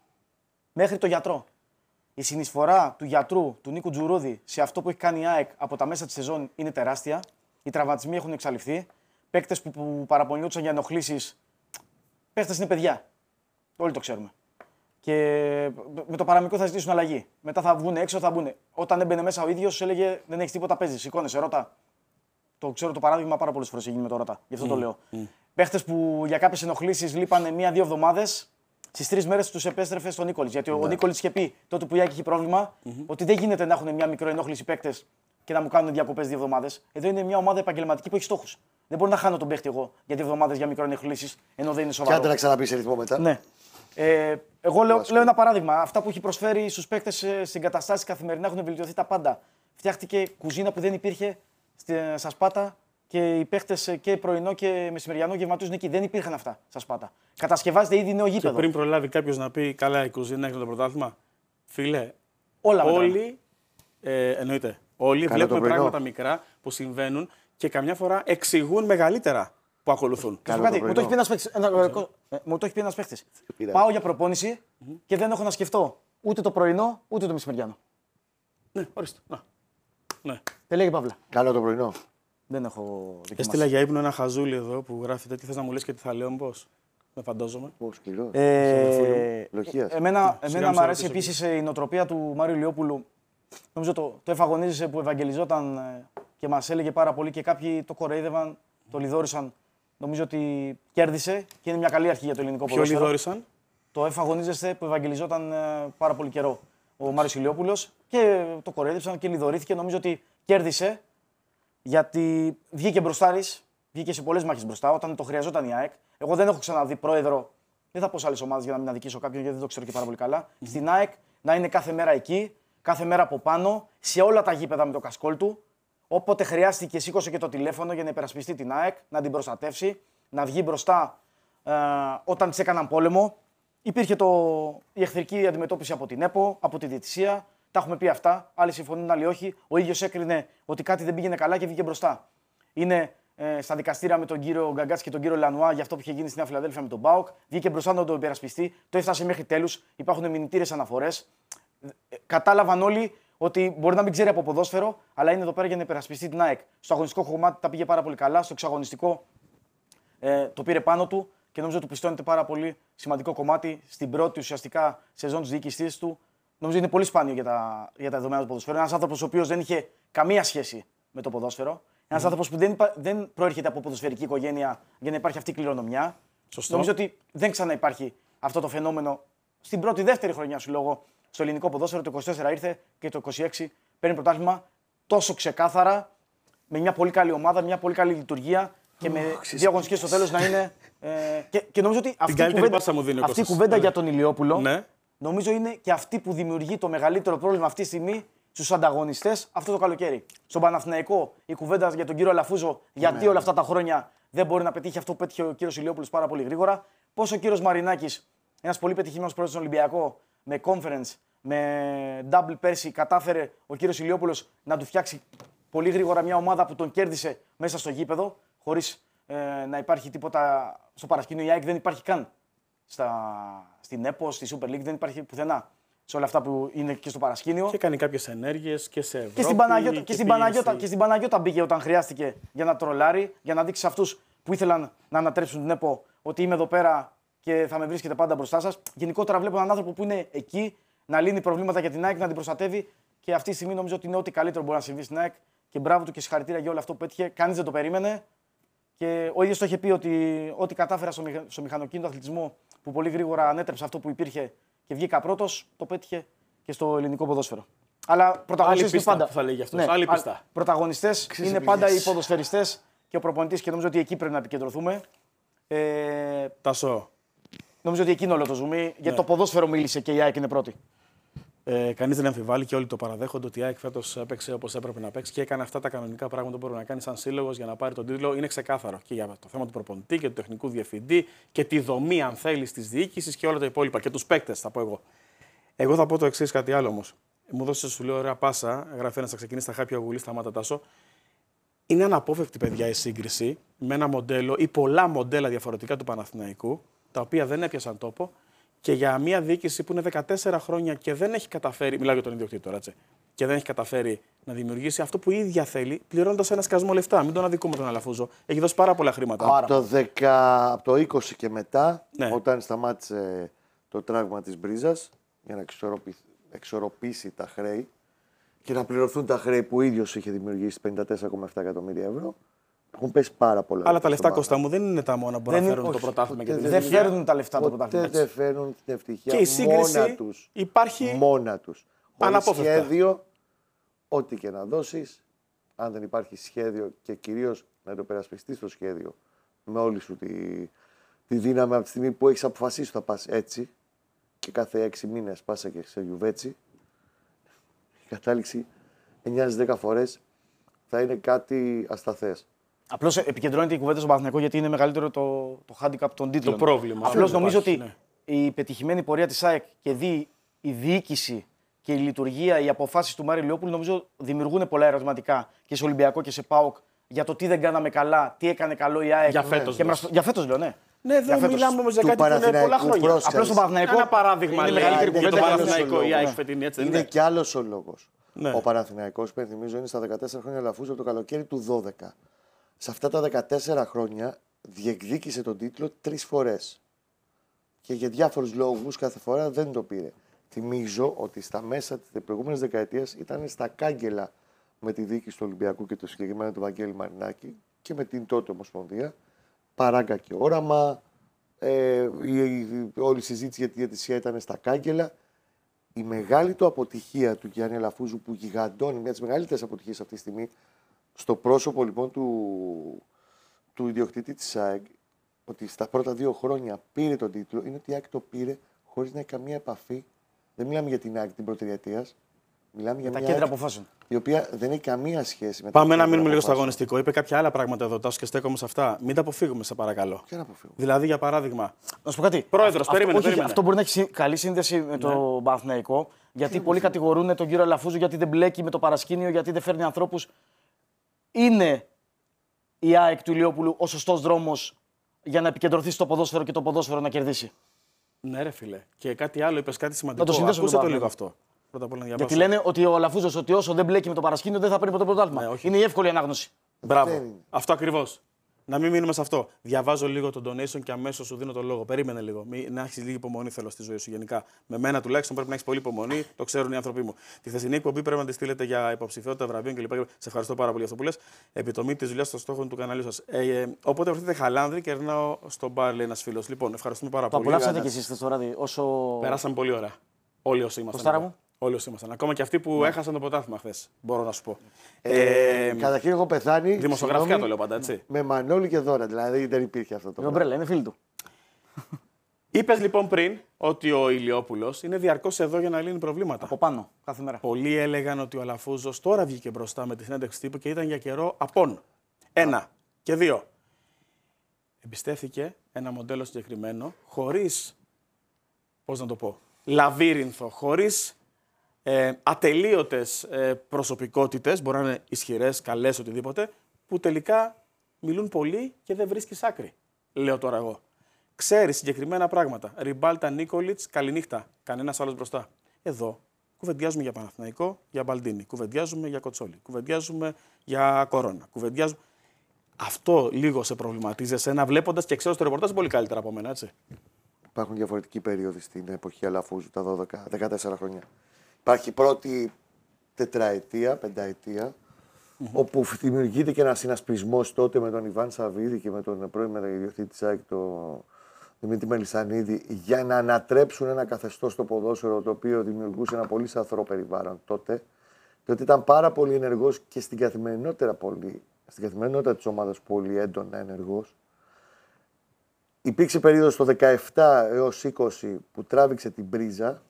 μέχρι τον γιατρό. Η συνεισφορά του γιατρού, του Νίκου Τζουρούδη, σε αυτό που έχει κάνει η ΑΕΚ από τα μέσα της σεζόν είναι τεράστια. Οι τραυματισμοί έχουν εξαλειφθεί. Παίκτες που, που παραπονιόντουσαν για ενοχλήσεις. Παίκτες είναι παιδιά. Όλοι το ξέρουμε. Και με το παραμικρό θα ζητήσουν αλλαγή. Μετά θα βγουν έξω, θα μπουν. Όταν έμπαινε μέσα ο ίδιος, έλεγε δεν έχει τίποτα, παίζει. Σηκώνεσαι, ρώτα. Το ξέρω το παράδειγμα πάρα πολλές φορές έχει γίνει με το ρώτα. Γι' αυτό το λέω. Mm. Παίχτες που για κάποιες ενοχλήσεις λείπανε μία-δύο εβδομάδες, στις τρεις μέρες τους επέστρεφε στον Νίκολιτς. Γιατί yeah. ο Νίκολιτς είχε πει τότε που η Άκη είχε πρόβλημα mm-hmm. ότι δεν γίνεται να έχουν μια μικρό ενόχληση παίκτες και να μου κάνουν διακοπές δύο εβδομάδες. Εδώ είναι μια ομάδα επαγγελματική που έχει στόχους. Δεν μπορεί να χάνω τον παίχτη εγώ για δύο εβδομάδες για μικρό ενόχλησης, ενώ δεν είναι σοβαρό. Και άντε να ξαναπεί σε ρυθμό μετά. Ναι. Ε, εγώ λέω, λέω ένα παράδειγμα. Αυτά που έχει προσφέρει στους παίκτες στις εγκαταστάσεις καθημερινά έχουν βελτιωθεί τα πάντα. Φτιάχτηκε κουζίνα που δεν υπήρχε στα Σπάτα και οι παίχτες και πρωινό και μεσημεριανό γευματίζουν εκεί. Δεν υπήρχαν αυτά στα Σπάτα. Κατασκευάζεται ήδη νέο γήπεδο. Και πριν προλάβει κάποιος να πει καλά η κουζίνα έχει το πρωτάθλημα, φίλε, όλα όλοι, ε, εννοείται, όλοι Καλά βλέπουμε πρωινό. πράγματα μικρά που συμβαίνουν και καμιά φορά εξηγούν μεγαλύτερα που ακολουθούν. Καλό κάτι, μου το έχει πει ένας παίκτης. Ένα, ε, μου το έχει πει ένας παίκτης. Πάω για προπόνηση mm-hmm. και δεν έχω να σκεφτώ ούτε το πρωινό ούτε το μεσημεριανό. Ναι, ορίστε. Να. Ναι. Δεν λέγει Παύλα. Καλό το πρωινό. Δεν έχω δοκιμάσει. Έστειλα για ύπνο ένα χαζούλι εδώ που γράφει τι θες να μου λες και τι θα λέω, πώς. Με φαντάζομαι. Ω, σκληρό. Ε, Λοχίας. εμένα Σιγά εμένα μου μου αρέσει ρωτήσω επίσης η νοοτροπία του Μάριου Λιόπουλου. Νομίζω το, το εφαγωνίζησε που ευαγγελιζόταν ε, και μας έλεγε πάρα πολύ και κάποιοι το κοροϊδεύαν, το λιδόρισαν. Νομίζω ότι κέρδισε και είναι μια καλή αρχή για το ελληνικό Ποιο ποδόσφαιρο. λιδόρισαν? Το εφαγωνίζεστε που ευαγγελιζόταν ε, πάρα πολύ καιρό ο Μάριος Ηλιόπουλος και το κοροϊδεύσαν και λιδωρήθηκε. Νομίζω ότι κέρδισε γιατί βγήκε μπροστάρης, βγήκε σε πολλές μάχες μπροστά όταν το χρειαζόταν η ΑΕΚ. Εγώ δεν έχω ξαναδεί πρόεδρο, δεν θα πω σε άλλες ομάδες για να μην αδικήσω κάποιον γιατί δεν το ξέρω και πάρα πολύ καλά. Mm-hmm. Στην ΑΕΚ να είναι κάθε μέρα εκεί, κάθε μέρα από πάνω, σε όλα τα γήπεδα με το κασκόλ του. Όποτε χρειάστηκε, σήκωσε και το τηλέφωνο για να υπερασπιστεί την ΑΕΚ, να την προστατεύσει, να βγει μπροστά ε, όταν της έκαναν πόλεμο. Υπήρχε το, η εχθρική αντιμετώπιση από την ΕΠΟ, από τη διαιτησία. Τα έχουμε πει αυτά. Άλλοι συμφωνούν, άλλοι όχι. Ο ίδιος έκρινε ότι κάτι δεν πήγαινε καλά και βγήκε μπροστά. Είναι ε, στα δικαστήρια με τον κύριο Γκαγκάτση και τον κύριο Λανουά για αυτό που είχε γίνει στη Νέα Φιλαδέλφια με τον ΠΑΟΚ. Βγήκε μπροστά να τον υπερασπιστεί. Το έφτασε μέχρι τέλους. Υπάρχουν μηνυτήρες αναφορές. Ε, κατάλαβαν όλοι ότι μπορεί να μην ξέρει από ποδόσφαιρο, αλλά είναι εδώ πέρα για να υπερασπιστεί την ΑΕΚ. Στο αγωνιστικό κομμάτι τα πήγε πάρα πολύ καλά. Στο εξαγωνιστικό ε, το πήρε πάνω του. Και νομίζω ότι του πιστώνεται πάρα πολύ σημαντικό κομμάτι στην πρώτη ουσιαστικά σεζόν της διοίκησής του. Νομίζω είναι πολύ σπάνιο για τα, για τα δεδομένα του ποδοσφαίρου. Ένας άνθρωπος ο οποίος δεν είχε καμία σχέση με το ποδόσφαιρο. Ένας mm. άνθρωπος που δεν, δεν προέρχεται από ποδοσφαιρική οικογένεια για να υπάρχει αυτή η κληρονομιά. Σωστό. Νομίζω ότι δεν ξαναυπάρχει αυτό το φαινόμενο στην πρώτη-δεύτερη χρονιά σου λόγω στο ελληνικό ποδόσφαιρο. Το είκοσι τέσσερα ήρθε και το είκοσι έξι παίρνει πρωτάθλημα τόσο ξεκάθαρα, με μια πολύ καλή ομάδα, μια πολύ καλή λειτουργία και με δύο αγωνιστικές στο τέλος να είναι. Ε, και, και νομίζω ότι αυτή η κουβέντα, αυτή κουβέντα για τον Ηλιόπουλο ναι. νομίζω είναι και αυτή που δημιουργεί το μεγαλύτερο πρόβλημα αυτή τη στιγμή στους ανταγωνιστές αυτό το καλοκαίρι. Στον Παναθηναϊκό η κουβέντα για τον κύριο Αλαφούζο, γιατί ναι. όλα αυτά τα χρόνια δεν μπορεί να πετύχει αυτό που πέτυχε ο κύριος Ηλιόπουλος πάρα πολύ γρήγορα. Πώς ο κύριος Μαρινάκης, ένας πολύ πετυχημένος πρόεδρος στον Ολυμπιακό, με conference, με double πέρσι, κατάφερε ο κύριος Ηλιόπουλος να του φτιάξει πολύ γρήγορα μια ομάδα που τον κέρδισε μέσα στο γήπεδο, χωρίς ε, να υπάρχει τίποτα στο παρασκήνιο. Η ΑΕΚ δεν υπάρχει καν στα, στην ΕΠΟ, στη Super League, δεν υπάρχει πουθενά σε όλα αυτά που είναι και στο παρασκήνιο. Και κάνει κάποιες ενέργειες και σε Ευρώπη. Και στην Παναγιώτα, και, και, στην Παναγιώτα, και στην Παναγιώτα μπήκε όταν χρειάστηκε για να τρολάρει, για να δείξει σε αυτούς που ήθελαν να ανατρέψουν την ΕΠΟ ότι είμαι εδώ πέρα και θα με βρίσκετε πάντα μπροστά σας. Γενικότερα βλέπω έναν άνθρωπο που είναι εκεί να λύνει προβλήματα για την ΑΕΚ, να την προστατεύει και αυτή τη στιγμή νομίζω ότι είναι ό,τι καλύτερο μπορεί να συμβεί στην ΑΕΚ. Και μπράβο του και συγχαρητήρια για όλο αυτό που πέτυχε. Κανείς δεν το περίμενε. Και ο ίδιος το είχε πει ότι ό,τι κατάφερα στο, μηχα... στο μηχανοκίνητο αθλητισμό που πολύ γρήγορα ανέτρεψε αυτό που υπήρχε και βγήκα πρώτος, το πέτυχε και στο ελληνικό ποδόσφαιρο. Αλλά πρωταγωνιστές είναι πάντα. Θα λέγει αυτός. Ναι, Άλλη πίστα. Πρωταγωνιστές είναι πάντα οι ποδοσφαιριστές και ο προπονητής και νομίζω ότι εκεί πρέπει να επικεντρωθούμε. Ε... Τασό. Νομίζω ότι εκεί είναι όλο το ζουμί. Ναι. Για το ποδόσφαιρο μίλησε και η ΑΕΚ είναι πρώτη. Ε, Κανείς δεν αμφιβάλλει και όλοι το παραδέχονται ότι η ΑΕΚ φέτος έπαιξε όπως έπρεπε να παίξει και έκανε αυτά τα κανονικά πράγματα που πρέπει να κάνει σαν σύλλογος για να πάρει τον τίτλο. Είναι ξεκάθαρο και για το θέμα του προπονητή και του τεχνικού διευθυντή και τη δομή, αν θέλει, τη διοίκηση και όλα τα υπόλοιπα. Και τους παίκτες, θα πω εγώ. Εγώ θα πω το εξής, κάτι άλλο όμως. Μου δώσε, σου λέω, ωραία πάσα. Γράφει ένα, θα ξεκινήσει τα χάπια γουλή, σταμάτα Τάσο. Είναι αναπόφευκτη, παιδιά, η σύγκριση με ένα μοντέλο ή πολλά μοντέλα διαφορετικά του Παναθηναϊκού, τα οποία δεν έπιασαν τόπο. Και για μια διοίκηση που είναι δεκατέσσερα χρόνια και δεν έχει καταφέρει, μιλάω για τον ιδιοκτήτη τώρα, έτσι, και δεν έχει καταφέρει να δημιουργήσει αυτό που η ίδια θέλει, πληρώνοντας ένα σκασμό λεφτά. Μην τον αδικούμε τον Αλαφούζο. Έχει δώσει πάρα πολλά χρήματα. Από το, δέκα, από το είκοσι και μετά, ναι. όταν σταμάτησε το τράγμα της Μπρίζας για να εξορροπήσει τα χρέη και να πληρωθούν τα χρέη που ο ίδιος είχε δημιουργήσει πενήντα τέσσερα κόμμα επτά εκατομμύρια ευρώ. Έχουν πέσει πάρα πολλά. Αλλά τα λεφτά, Κώστα μου, δεν είναι τα μόνα που μπορούν να φέρουν το πρωτάθλημα και την ευτυχία. Δεν φέρνουν τα λεφτά το πρωτάθλημα. Δεν φέρνουν την ευτυχία. Και η σύγκριση μόνα τους. Υπάρχει μόνα τους. αναπόφευκτα. Σχέδιο, ό,τι και να δώσεις, αν δεν υπάρχει σχέδιο και κυρίως να το περασπιστείς το σχέδιο με όλη σου τη, τη δύναμη από τη στιγμή που έχεις αποφασίσει θα πας έτσι και κάθε έξι μήνες πάσα και σε γιουβέτσι, η κατάληξη εννιά στις δέκα φορές θα είναι κάτι ασταθές. Απλώς επικεντρώνεται η κουβέντα στον Παναθηναϊκό γιατί είναι μεγαλύτερο το, το handicap των τίτλων. Το πρόβλημα. Απλώς νομίζω υπάρχει, ότι ναι. η πετυχημένη πορεία της ΑΕΚ και δει η διοίκηση και η λειτουργία, οι αποφάσεις του Μάρι Ηλιόπουλου νομίζω δημιουργούν πολλά ερωτηματικά και σε Ολυμπιακό και σε ΠΑΟΚ για το τι δεν κάναμε καλά, τι έκανε καλό η ΑΕΚ. Για φέτος, και μας... για φέτος λέω, ναι. Ναι, δεν μιλάμε όμως για κάτι που είναι πολλά χρόνια. Απλώς στον Παναθηναϊκό. Ένα παράδειγμα είναι λέει μεγαλύτερη για τον κουβέντα. Παναθηναϊκό η ΑΕΚ φετινή, έτσι δεν είναι είναι. κι άλλος ο λόγος. Ναι. Ο Παναθηναϊκός, υπενθυμίζω, είναι στα δεκατέσσερα χρόνια Αλαφούζο από το καλοκαίρι του δώδεκα. Σε αυτά τα δεκατέσσερα χρόνια διεκδίκησε τον τίτλο τρεις φορές. Και για διάφορους λόγους κάθε φορά δεν το πήρε. Θυμίζω ότι στα μέσα της προηγούμενης δεκαετίας ήταν στα κάγκελα με τη διοίκηση του Ολυμπιακού και το συγκεκριμένο του Βαγγέλη Μαρινάκη και με την τότε Ομοσπονδία. Παράγκα και όραμα. Ε, η, η, όλη η συζήτηση για τη διαιτησία ήταν στα κάγκελα. Η μεγάλη του αποτυχία του Γιάννη Αλαφούζου που γιγαντώνει, μια από τις μεγαλύτερες αποτυχίες αυτή τη στιγμή, στο πρόσωπο λοιπόν του, του ιδιοκτήτη της ΑΕΚ, ότι στα πρώτα δύο χρόνια πήρε τον τίτλο, είναι ότι η ΑΕΚ το πήρε χωρίς να έχει καμία επαφή. Δεν μιλάμε για την ΑΕΚ την πρωτοετίας. Μιλάμε για τα μια κέντρα ΑΕΚ αποφάσεων. η οποία δεν έχει καμία σχέση με τα Πάμε να κέντρα μείνουμε λίγο στο αποφάσεων. αγωνιστικό. Είπε κάποια άλλα πράγματα εδώ, Τάσο, και στέκομαι σε αυτά. Μην τα αποφύγουμε, σε παρακαλώ. Ποια να αποφύγουμε. Δηλαδή, για παράδειγμα. Να σου πω κάτι. Πρόεδρος, Αυτό- περίμενε, όχι, περίμενε. Αυτό μπορεί να έχει συ- καλή σύνδεση με το Παναθηναϊκό. Γιατί πολλοί κατηγορούν τον κύριο Αλαφούζο γιατί δεν μπλέκει με το παρασκήνιο, γιατί δεν φέρνει ανθρώπους. Είναι η ΑΕΚ του Ηλιόπουλου ο σωστός δρόμος για να επικεντρωθεί στο ποδόσφαιρο και το ποδόσφαιρο να κερδίσει. Ναι, ρε φίλε. Και κάτι άλλο, είπε κάτι σημαντικό. Να το συνδέσουμε Ακούστε με το το λίγο αυτό. Πρώτα απ' όλα να διαβάσω. Γιατί λένε ότι ο Αλαφούζος ότι όσο δεν μπλέκει με το παρασκήνιο δεν θα παίρνει ποτέ πρωτάθλημα. Ναι, όχι. Είναι η εύκολη ανάγνωση. Μπράβο. Δεν είναι. Αυτό ακριβώς. Να μην μείνουμε σε αυτό. Διαβάζω λίγο το donation και αμέσως σου δίνω το λόγο. Περίμενε λίγο. Μη, να έχει λίγη υπομονή, θέλω στη ζωή σου γενικά. Με μένα τουλάχιστον πρέπει να έχει πολύ υπομονή, το ξέρουν οι άνθρωποι μου. Τη χθεσινή εκπομπή πρέπει να τη στείλετε για υποψηφιότητα βραβείων κλπ. Σε ευχαριστώ πάρα πολύ για αυτό που λες. Επιτομή τη δουλειά των στόχων του καναλιού σας. Ε, ε, οπότε βρεθείτε Χαλάνδρη και ερνάω στο μπαρ, λέει ένας φίλος. Λοιπόν, ευχαριστούμε πάρα Το πολύ. απολαύσατε κι εσείς χθες το βράδυ όσο. Περάσαμε πολύ ωραία. Όλοι όσοι ήμασταν. Κωστάρα μου. Όλοι όσοι ήμασταν. Ακόμα και αυτοί που ναι. έχασαν το πρωτάθλημα χθες. Μπορώ να σου πω. Ε, ε, Καταρχήν έχω πεθάνει. Δημοσιογραφικά το λέω πάντα, έτσι. Με Μανώλη και Δώρα. Δηλαδή δεν υπήρχε αυτό το. Η ομπρέλα, είναι φίλοι του. Είπες λοιπόν πριν ότι ο Ηλιόπουλος είναι διαρκώς εδώ για να λύνει προβλήματα. Από πάνω, κάθε μέρα. Πολλοί έλεγαν ότι ο Αλαφούζος τώρα βγήκε μπροστά με τη συνέντευξη τύπου και ήταν για καιρό απόν. Ένα. Και δύο. Εμπιστεύθηκε ένα μοντέλο συγκεκριμένο, χωρίς, πώς να το πω, λαβύρινθο, χωρίς ε, ατελείωτες ε, προσωπικότητες, μπορεί να είναι ισχυρές, καλές, οτιδήποτε, που τελικά μιλούν πολύ και δεν βρίσκεις άκρη, λέω τώρα εγώ. Ξέρει συγκεκριμένα πράγματα. Ριμπάλτα, Νίκολιτς, καληνύχτα. Κανένας άλλος μπροστά. Εδώ κουβεντιάζουμε για Παναθηναϊκό, για Μπαλντίνη. Κουβεντιάζουμε για Κοτσόλη. Κουβεντιάζουμε για Κορώνα. Κουβεντιάζουμε. Αυτό λίγο σε προβληματίζει εσένα, βλέποντας και ξέρω το ρεπορτάζ πολύ καλύτερα από μένα, έτσι. Υπάρχουν διαφορετικοί περίοδοι στην εποχή Αλαφούζου, τα δώδεκα δεκατέσσερα χρόνια. Υπάρχει η πρώτη τετραετία, πενταετία, mm-hmm. όπου δημιουργείται και ένα συνασπισμός τότε με τον Ιβάν Σαββίδη και με τον πρώην μεταγειδιοκτήτη της ΑΕΚ, τον Δημήτρη Μελισσανίδη, για να ανατρέψουν ένα καθεστώς στο ποδόσφαιρο το οποίο δημιουργούσε ένα πολύ σαθρό περιβάλλον τότε. Διότι ήταν πάρα πολύ ενεργός και στην καθημερινότητα, πολύ, στην καθημερινότητα της ομάδας πολύ έντονα ενεργός. Υπήρξε περίοδος το δεκαεπτά έως είκοσι που τράβηξε την πρίζα,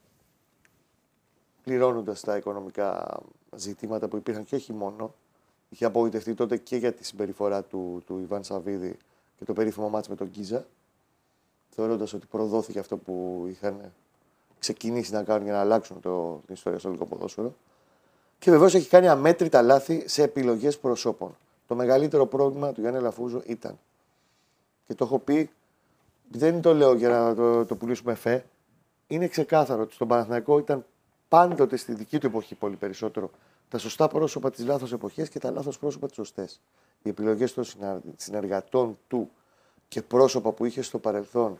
πληρώνοντας τα οικονομικά ζητήματα που υπήρχαν και όχι μόνο. Είχε απογοητευτεί τότε και για τη συμπεριφορά του, του Ιβάν Σαββίδη και το περίφημο μάτς με τον Γκίζα, θεωρώντας ότι προδόθηκε αυτό που είχαν ξεκινήσει να κάνουν για να αλλάξουν το, την ιστορία στο ελληνικό ποδόσφαιρο. Και βεβαίως έχει κάνει αμέτρητα λάθη σε επιλογές προσώπων. Το μεγαλύτερο πρόβλημα του Γιάννη Αλαφούζου ήταν, και το έχω πει, δεν το λέω για να το, το πουλήσουμε φε, είναι ξεκάθαρο ότι στον Παναθηναϊκό ήταν πάντοτε στη δική του εποχή πολύ περισσότερο τα σωστά πρόσωπα της λάθος εποχής και τα λάθος πρόσωπα τις σωστές. Οι επιλογές των συνεργατών του και πρόσωπα που είχε στο παρελθόν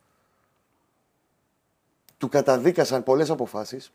του καταδίκασαν πολλές αποφάσεις.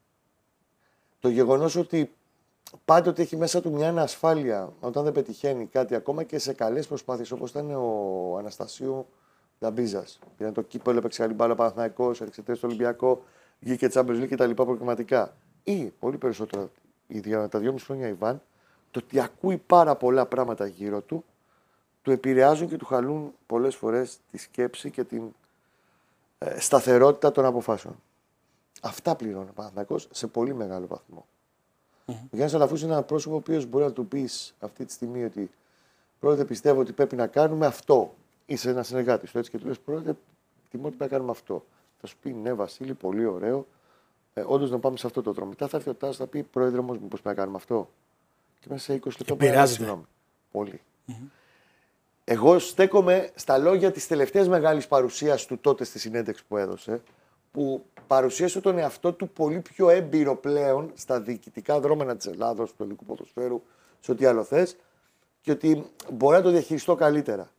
Το γεγονός ότι πάντοτε έχει μέσα του μια ανασφάλεια όταν δεν πετυχαίνει κάτι, ακόμα και σε καλές προσπάθειες, όπως ήταν ο Αναστασίου Νταμπίζας. Πήραν το κύπελλο, έπαιξε καλή μπάλα Παναθηναϊκός, έριξε τρία στο Ολυμπιακό, βγήκε Champions League και τα λοιπά προκριματικά. Ή πολύ περισσότερο τα δυόμιση χρόνια Ιβάν, το ότι ακούει πάρα πολλά πράγματα γύρω του, του επηρεάζουν και του χαλούν πολλές φορές τη σκέψη και την ε, σταθερότητα των αποφάσεων. Αυτά πληρώνει ο Παναθηναϊκός σε πολύ μεγάλο βαθμό. Mm-hmm. Ο Γιάννης Αλαφούζος είναι ένα πρόσωπο ο οποίος μπορεί να του πεις αυτή τη στιγμή ότι πρώτα πιστεύω ότι πρέπει να κάνουμε αυτό. Είσαι ένα συνεργάτη του έτσι και του λες πρώτα τιμώ ότι πρέπει να κάνουμε αυτό. Θα σου πει ναι, Βασίλη, πολύ ωραίο. Ε, όντως να πάμε σε αυτό το δρόμο. Μετά θα έρθει ο Τάσος, θα πει πρόεδρε, όμως μήπως πρέπει να κάνουμε αυτό. Και μέσα σε είκοσι λεπτά πρέπει να συγγνώμη. Πολύ. Mm-hmm. Εγώ στέκομαι στα λόγια της τελευταίας μεγάλης παρουσίας του τότε στη συνέντευξη που έδωσε, που παρουσίασε τον εαυτό του πολύ πιο έμπειρο πλέον στα διοικητικά δρόμενα της Ελλάδος, του ελληνικού ποδοσφαίρου, σε ό,τι άλλο θες, και ότι μπορεί να το διαχειριστώ καλύτερα.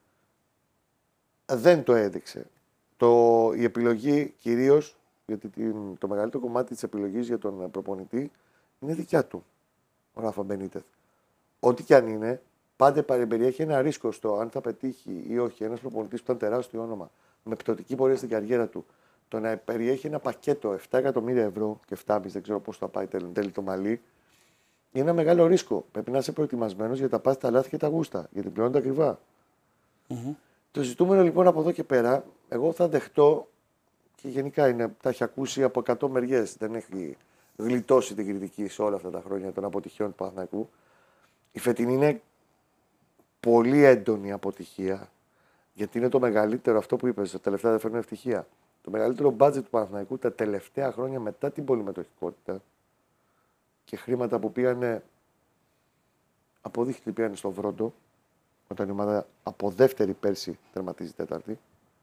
Δεν το έδειξε. Το, η επιλογή κυρίως, γιατί το μεγαλύτερο κομμάτι της επιλογής για τον προπονητή είναι δικιά του, ο Ράφα Μπενίτεθ. Ό,τι κι αν είναι, πάντα περιέχει ένα ρίσκο στο αν θα πετύχει ή όχι ένας προπονητής που ήταν τεράστιο όνομα, με πτωτική πορεία στην καριέρα του. Το να περιέχει ένα πακέτο επτά εκατομμύρια ευρώ και επτά κόμμα πέντε, δεν ξέρω πώς θα πάει τέλει το μαλλί, είναι ένα μεγάλο ρίσκο. Πρέπει να είσαι προετοιμασμένος για τα πάθη, τα λάθη και τα γούστα, γιατί πληρώνονται ακριβά. Mm-hmm. Το ζητούμενο λοιπόν από εδώ και πέρα, εγώ θα δεχτώ, και γενικά είναι, τα έχει ακούσει από εκατό μεριές, δεν έχει γλιτώσει την κριτική σε όλα αυτά τα χρόνια των αποτυχιών του Παναθηναϊκού. Η φετινή είναι πολύ έντονη αποτυχία, γιατί είναι το μεγαλύτερο, αυτό που είπες, τα τελευταία δεν φέρνουν ευτυχία. Το μεγαλύτερο μπάτζετ του Παναθηναϊκού τα τελευταία χρόνια μετά την πολυμετοχικότητα και χρήματα που πήγανε, αποδείχθηκε ότι πήγανε στο Βρόντο, όταν η ομάδα από δεύτερη πέρσι τερματίζει τέταρτη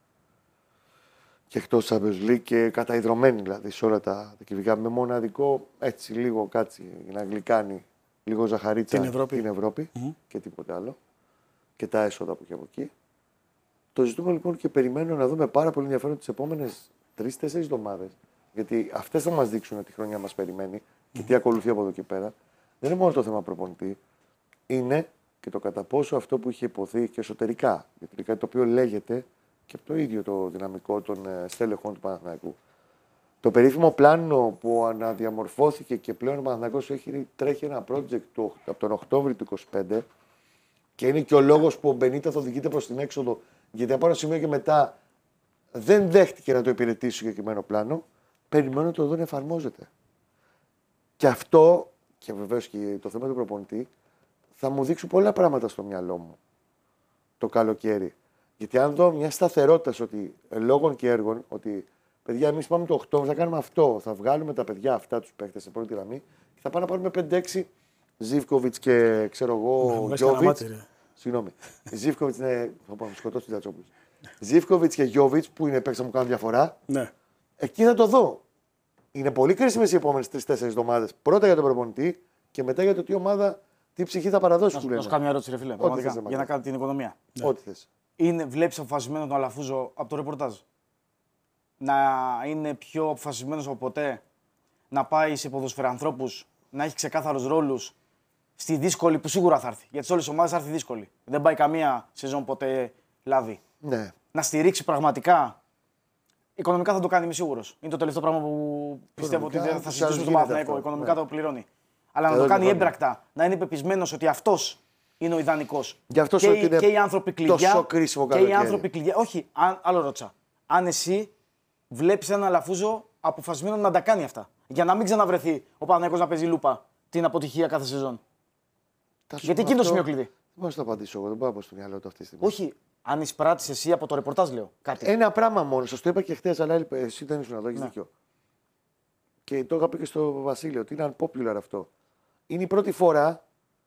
και εκτός Champions League και καταϊδρωμένη δηλαδή σε όλα τα κυβικά, με μοναδικό έτσι λίγο κάτσι να γλυκάνει λίγο ζαχαρίτσα την Ευρώπη, την Ευρώπη mm-hmm. και τίποτε άλλο. και τα έσοδα που έχει από εκεί. Το ζητούμε λοιπόν και περιμένω να δούμε πάρα πολύ ενδιαφέρον τις επόμενες τρεις-τέσσερις εβδομάδες. Γιατί αυτές θα μας δείξουν τη χρονιά μας περιμένει και τι ακολουθεί από εδώ και πέρα. Δεν είναι μόνο το θέμα προπονητή. Είναι και το κατά πόσο αυτό που είχε υποθεί και εσωτερικά. Γιατί κάτι το οποίο λέγεται και από το ίδιο το δυναμικό των στέλεχων του Παναθηναϊκού. Το περίφημο πλάνο που αναδιαμορφώθηκε και πλέον ο Παναθηναϊκός έχει τρέχει ένα project του, από τον Οκτώβριο του είκοσι πέντε και είναι και ο λόγος που ο Μπενίτεθ οδηγείται προς την έξοδο, γιατί από ένα σημείο και μετά δεν δέχτηκε να το υπηρετήσει το συγκεκριμένο πλάνο. Περιμένω να το δω να εφαρμόζεται. Και αυτό, και βεβαίως και το θέμα του προπονητή, θα μου δείξουν πολλά πράγματα στο μυαλό μου το καλοκαίρι. Γιατί αν δω μια σταθερότητα ότι λόγων και έργων, ότι παιδιά, εμείς πάμε το Οκτώβριο, θα κάνουμε αυτό. Θα βγάλουμε τα παιδιά αυτά, τους παίχτες σε πρώτη γραμμή και θα πάμε να πάρουμε πέντε έξι Ζίβκοβιτς και ξέρω εγώ Γιώβιτς. Συγγνώμη. Ζίβκοβιτς είναι. Θα πω, σκοτώσει την Τζατσόπουλος. Ζίβκοβιτς και Γιώβιτς που είναι παίκτες που κάνουν διαφορά. Ναι. Εκεί θα το δω. Είναι πολύ κρίσιμες οι επόμενες τρεις-τέσσερις εβδομάδες. Πρώτα για τον προπονητή και μετά για το τι ομάδα, τι ψυχή θα παραδώσει. Να σου κάνω μια ερώτηση, ρε φίλε. Πραγματικά, για να κάνω την οικονομία. Ναι. Ό,τι θες. Βλέπει αποφασισμένο τον Αλαφούζο από το ρεπορτάζ να είναι πιο αποφασισμένος από ποτέ, να πάει σε ποδοσφαιρανθρώπους, να έχει ξεκάθαρους ρόλους στη δύσκολη που σίγουρα θα έρθει. Γιατί σε όλες τις ομάδες θα έρθει δύσκολη. Δεν πάει καμία σεζόν ποτέ λάδι. Ναι. Να στηρίξει πραγματικά. Οικονομικά θα το κάνει, είμαι σίγουρος. Είναι το τελευταίο πράγμα που πιστεύω ότι δεν θα συζητήσουμε στον Παναθηναϊκό. Οικονομικά ναι. το πληρώνει. Αλλά να το κάνει έμπρακτα, να είναι πεπισμένος ότι αυτός είναι ο ιδανικός. Και, και οι άνθρωποι κλειδιά. Τόσο κρίσιμο και οι άνθρωποι κλειδιά. Όχι, αν, άλλο ρώτησα. Αν εσύ βλέπεις έναν Αλαφούζο αποφασισμένο να τα κάνει αυτά. Για να μην ξαναβρεθεί ο Παναθηναϊκός να παίζει λούπα την αποτυχία κάθε σεζόν. Γιατί εκεί είναι το σημείο κλειδί. Δεν μπορώ να το απαντήσω εγώ, δεν μπορώ να πω στο μυαλό του αυτή τη στιγμή. Όχι, αν εισπράττεις εσύ από το ρεπορτάζ, λέω κάτι. Ένα πράγμα μόνο, σας το είπα και χθες, αλλά εσύ δεν ήσουν εδώ, έχεις ναι. δίκιο. Και το είχα πει και στο Βασίλειο, ότι είναι unpopular αυτό. Είναι η πρώτη φορά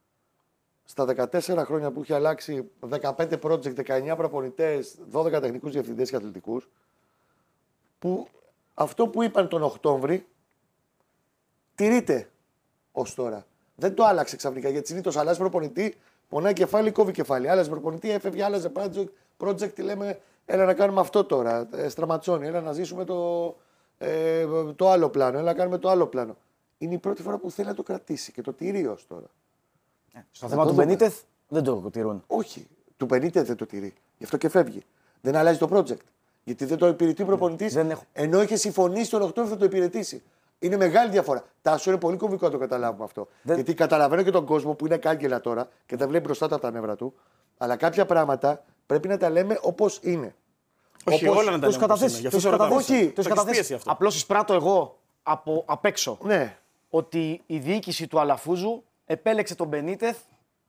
στα δεκατέσσερα χρόνια που έχει αλλάξει δεκαπέντε project, δεκαεννιά προπονητές, δώδεκα τεχνικούς διευθυντές και αθλητικούς, που αυτό που είπαν τον Οκτώβρη τηρείται ως τώρα. Δεν το άλλαξε ξαφνικά, γιατί συνήθως αλλάζει προπονητή, πονάει κεφάλι, κόβει κεφάλι. Άλλαζε προπονητή, έφευγε, άλλαζε project, project, τι λέμε, έλα να κάνουμε αυτό τώρα, ε, στραματσόνι, έλα να ζήσουμε το, ε, το άλλο πλάνο, έλα να κάνουμε το άλλο πλάνο. Είναι η πρώτη φορά που θέλει να το κρατήσει και το τηρεί ως τώρα. Ε, στο θέμα του Μπενίτεθ δεν το τηρούν. Όχι, του Μπενίτεθ δεν το τηρεί. Γι' αυτό και φεύγει. Δεν αλλάζει το project. Γιατί δεν το υπηρετεί ο προπονητής, έχω... ενώ είχε συμφωνήσει τον Οκτώβριο θα το υπηρετήσει. Είναι μεγάλη διαφορά. Τάσο είναι πολύ κομβικό να το καταλάβουμε αυτό. Δεν... Γιατί καταλαβαίνω και τον κόσμο που είναι κάγκελα τώρα και τα βλέπει μπροστά του από τα νεύρα του. Αλλά κάποια πράγματα πρέπει να τα λέμε όπως είναι. Όχι, όπως... όλα να τα λέμε όπως είναι. Το έχει καταθέσει. Απλώς εισπράττω εγώ από απ' έξω ναι. ότι η διοίκηση του Αλαφούζου επέλεξε τον Μπενίτεθ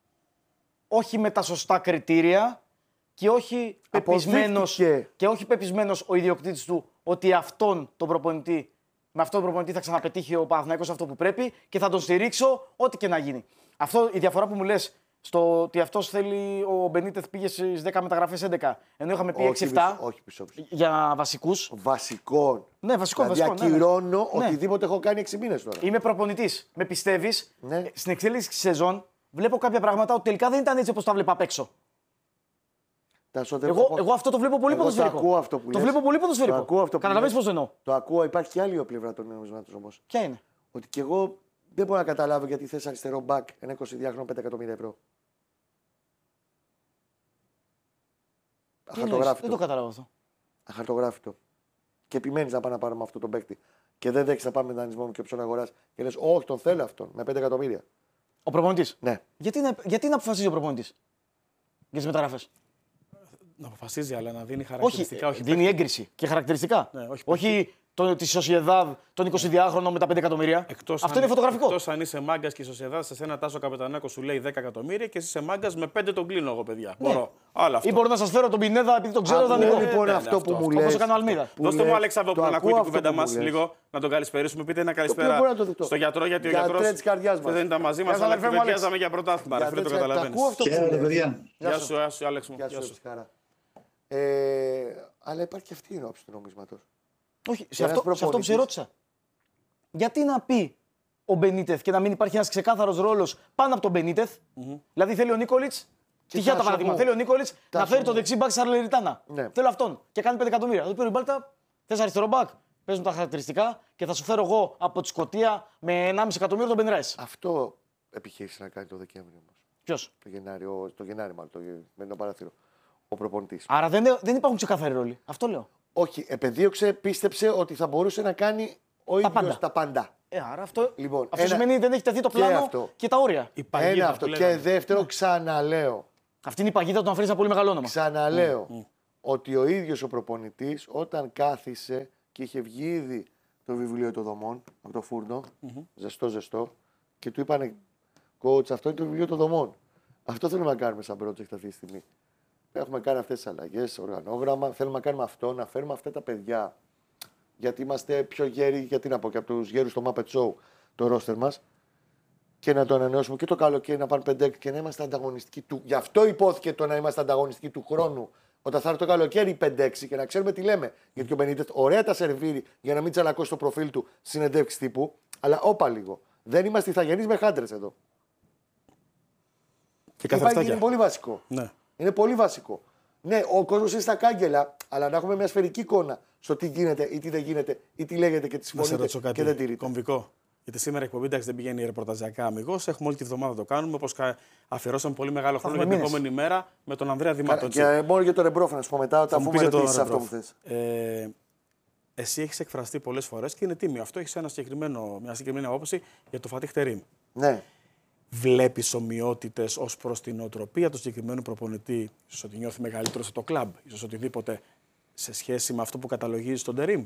όχι με τα σωστά κριτήρια και όχι πεπισμένος, και όχι πεπισμένος ο ιδιοκτήτης του ότι αυτόν τον προπονητή, με αυτόν τον προπονητή θα ξαναπετύχει ο Παναθηναϊκός αυτό που πρέπει και θα τον στηρίξω ό,τι και να γίνει. Αυτό η διαφορά που μου λες στο ότι αυτός θέλει, ο Μπενίτεθ πήγε στις δέκα μεταγραφές έντεκα, ενώ είχαμε πει έξι επτά όχι, πίσω, πίσω. για βασικούς. Βασικών. Ναι, βασικών. Δηλαδή βασικών, ακυρώνω ναι, ναι. οτιδήποτε έχω κάνει έξι μήνες τώρα. Είμαι προπονητής. Με πιστεύεις, ναι. στην εξέλιξη της σεζόν βλέπω κάποια πράγματα ότι τελικά δεν ήταν έτσι όπως τα βλέπα απ' έξω. Εγώ, εγώ αυτό το βλέπω πολύ ποδοσφαιρικό. Το ακούω αυτό που το λες. βλέπω πολύ ποδοσφαιρικό. Καταλαβαίνεις πώς το εννοώ. Το ακούω. Υπάρχει και άλλη πλευρά των νομισμάτων όμως. Ποια είναι? Ότι κι εγώ δεν μπορώ να καταλάβω γιατί θες αριστερό μπακ ένα εικοσιδυάχρονο πέντε εκατομμύρια ευρώ. Αχαρτογράφητο. Δεν το καταλάβω αυτό. Αχαρτογράφητο. Και επιμένεις να πάμε να πάρουμε αυτό τον παίκτη. Και δεν δέχεσαι να πάμε με δανεισμό και όποιον αγοράς. Και λες, όχι, τον θέλω αυτόν με πέντε εκατομμύρια. Ο προπονητής. Ναι. Γιατί να, γιατί να αποφασίζει ο προπονητής για τις μεταγραφές? Να αποφασίζει, αλλά να δίνει χαρακτηριστικά. Όχι, όχι δίνει έγκριση και χαρακτηριστικά. Ναι, όχι, όχι το, τη Σοσιεδάδ, τον εικοσιδυάχρονο με τα πέντε εκατομμύρια. Εκτός αυτό αν, είναι φωτογραφικό. Εκτός αν είσαι μάγκας και η Σοσιεδάδ σε ένα Τάσο Καπετανάκο σου λέει δέκα εκατομμύρια και εσύ είσαι μάγκας με πέντε τον κλείνω εγώ, παιδιά. Ναι. Μπορώ. Άλλο αυτό. Ή μπορώ να σας φέρω τον Πινέδα επειδή τον ξέρω δανεικό. Λοιπόν, ναι, αυτό που μου λέει. Όπως έκανε ο Αλμίδα. Δώστε μου, Αλέξανδρο, που να ακούει την κουβέντα μας λίγο, να τον καλησπερίσουμε. Πείτε ένα καλησπέρα στο γιατρό, γιατί ο γιατρός δεν ήταν μαζί μας, αλλά κουβεντιάζαμε για πρωτάθλημα. Δεν το καταλαβαίνεις. Γεια σου, Άλεξ μου. Αλλά υπάρχει και αυτή η όψη του νομίσματος. Όχι, σε αυτό, σε αυτό που σε ρώτησα. Γιατί να πει ο Μπενίτεθ και να μην υπάρχει ένας ξεκάθαρος ρόλος πάνω από τον Μπενίτεθ, mm-hmm. δηλαδή θέλει ο Νίκολιτς Τυχαία τα παραδείγματα. Θέλει ο Νίκολιτς να φέρει το δεξί μπακ Σαρλεριτάνα. Ναι. Θέλω αυτόν. Και κάνει πέντε εκατομμύρια. Θα του πει ο Μπάλτα, θες αριστερό μπακ. Παίζουν τα χαρακτηριστικά και θα σου φέρω εγώ από τη Σκωτία με ενάμιση εκατομμύριο τον Μπενράις. Αυτό επιχείρησε να κάνει το Δεκέμβριο όμως. Ποιος? Το Γενάρη, ο, το Γενάρη μάλλον, το, με το παράθυρο. Ο προπονητής. Άρα δεν, δεν υπάρχουν ξεκάθαροι ρόλοι. Αυτό λέω. Όχι, επεδίωξε, πίστεψε ότι θα μπορούσε να κάνει ο ίδιος πάντα. τα πάντα. Ε, άρα αυτό, Λοιπόν, αυτό ένα- σημαίνει δεν έχει τεθεί το και πλάνο και, αυτό. τα όρια. Η παγίδα Ένα που αυτό. Και λέγαμε. δεύτερο, ξαναλέω. Αυτή είναι η παγίδα του να φέρει ένα πολύ μεγάλο όνομα. Ξαναλέω ότι ο ίδιος ο προπονητής όταν κάθισε και είχε βγει ήδη το βιβλίο των δομών από το φούρνο, ζεστό ζεστό, και του είπανε, coach, αυτό είναι το βιβλίο των δομών. Αυτό θέλουμε να κάνουμε σαν project αυτή τη στιγμή. Έχουμε κάνει αυτές τις αλλαγές, οργανόγραμμα, θέλουμε να κάνουμε αυτό, να φέρουμε αυτά τα παιδιά. Γιατί είμαστε πιο γέροι, γιατί να πω, και από τους γέρους στο Muppet Show, το ρόστερ μας, και να το ανανεώσουμε και το καλοκαίρι να πάνε πέντε και να είμαστε ανταγωνιστικοί του. Γι' αυτό υπόθηκε το να είμαστε ανταγωνιστικοί του χρόνου. Όταν θα έρθει το καλοκαίρι πέντε έξι και να ξέρουμε τι λέμε. Γιατί ο Μπενίτες ωραία τα σερβίρει για να μην τσαλακώσει το προφίλ του συνεντεύξει τύπου. Αλλά όπα λίγο. Δεν είμαστε ηθαγενείς με χάντρες εδώ. Και Υπάρχει, καθρεφτάκια. είναι πολύ βασικό. Ναι. Είναι πολύ βασικό. Ναι, ο κόσμο είναι στα κάγκελα, αλλά να έχουμε μια σφαιρική εικόνα στο τι γίνεται ή τι δεν γίνεται ή τι λέγεται και τι Να σε συμφωνείτε ρωτήσω κάτι και δεν τηρείτε. κομβικό. Γιατί σήμερα η εκπομπή εντάξει, δεν πηγαίνει ρεπορταζιακά αμυγός. Έχουμε όλη τη βδομάδα το κάνουμε. Όπως αφιερώσαμε πολύ μεγάλο χρόνο για έχουμε την μήνες. επόμενη μέρα με τον Ανδρέα Δημάτο. έτσι. Και μόνο για το Ρεμπρόφ, να σου πω μετά, Θα αφού μου με πείτε το ρωτήσεις αυτό που Ρεμπρόφ. θες. Ε, εσύ έχεις εκφραστεί πολλές φορές και είναι τίμιο αυτό. Έχεις ένα συγκεκριμένο, μια συγκεκριμένη άποψη για το Φατίχ Τερίμ. Ναι. Βλέπεις ομοιότητες ως προς την νοοτροπία του συγκεκριμένου προπονητή, ίσως ότι νιώθει μεγαλύτερο στο κλαμπ, ίσως οτιδήποτε, σε σχέση με αυτό που καταλογίζει τον Τερίμ.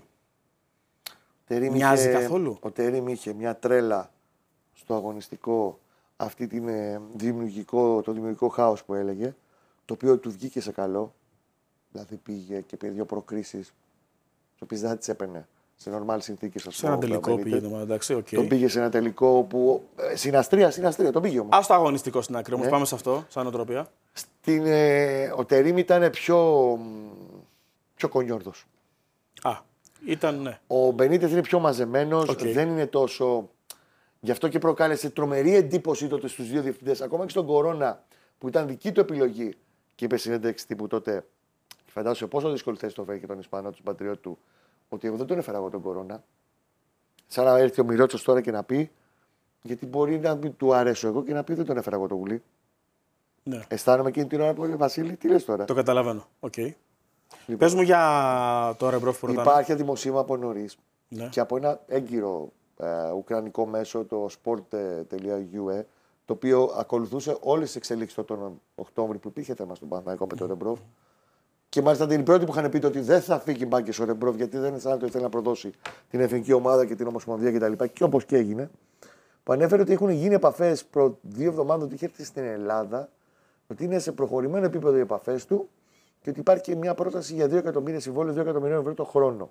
Τερίμ Μοιάζει είχε- καθόλου? Ο Τερίμ είχε μια τρέλα στο αγωνιστικό, αυτή την, ε, δημιουργικό, το δημιουργικό χάος που έλεγε, το οποίο του βγήκε σε καλό. Δηλαδή πήγε και πήρε δύο προκρίσεις, τις οποίες δεν θα τις έπαιρνε σε νορμάλ συνθήκες. Σε ένα τελικό πήγε το εντάξει, οκ. Τον πήγε σε ένα τελικό που. ε, Συναστρία, συναστρία, τον πήγε όμως. Ας το αγωνιστικό στην άκρη όμως, Ναι. πάμε σε αυτό, σαν νοοτροπία. Στην, ε, ο Τερίμ ήταν πιο, μ, πιο κονιόρδος. Α, ήταν ναι. Ο Μπενίτεθ είναι πιο μαζεμένος, Οκ. δεν είναι τόσο. Γι' αυτό και προκάλεσε τρομερή εντύπωση τότε στους δύο διευθυντές, ακόμα και στον Κορώνα, που ήταν δική του επιλογή και είπε συνέντευξη τύπου τότε. Φαντάζομαι πόσο δύσκολη θέση το φέρει και τον Ισπανό, του πατριώτη του, ότι εγώ δεν τον έφερα εγώ τον Κορώνα. Σαν να έρθει ο Μιρότσος τώρα και να πει, γιατί μπορεί να μην του αρέσω εγώ και να πει δεν τον έφερα εγώ τον Γουλή. ναι. Αισθάνομαι εκείνη την ώρα που λέει Βασίλη, τι λες τώρα. Το καταλαβαίνω. Οκ. Λοιπόν, Πες μου για το Ρεμπρόφ που ρωτάνε. υπάρχει δημοσίευμα από νωρί Ναι. και από ένα έγκυρο ε, ουκρανικό μέσο, το sport.ue, το οποίο ακολουθούσε όλες τις εξελίξεις τον Οκτώβρη που υπήρχε θέμα στον Παναθηναϊκό με τον Ρεμπρόφ. Και μάλιστα την πρώτη που είχαν πει ότι δεν θα φύγει μπάγκες ο Ρεμπρόφ γιατί δεν αισθάνεται ότι θέλει να προδώσει την εθνική ομάδα και την Ομοσπονδία κτλ. Και, και όπως και έγινε, που ανέφερε ότι έχουν γίνει επαφές προ δύο εβδομάδες ότι είχε έρθει στην Ελλάδα, ότι είναι σε προχωρημένο επίπεδο οι επαφές του και ότι υπάρχει και μια πρόταση για δύο εκατομμύρια συμβόλαιο, δύο εκατομμύρια ευρώ το χρόνο.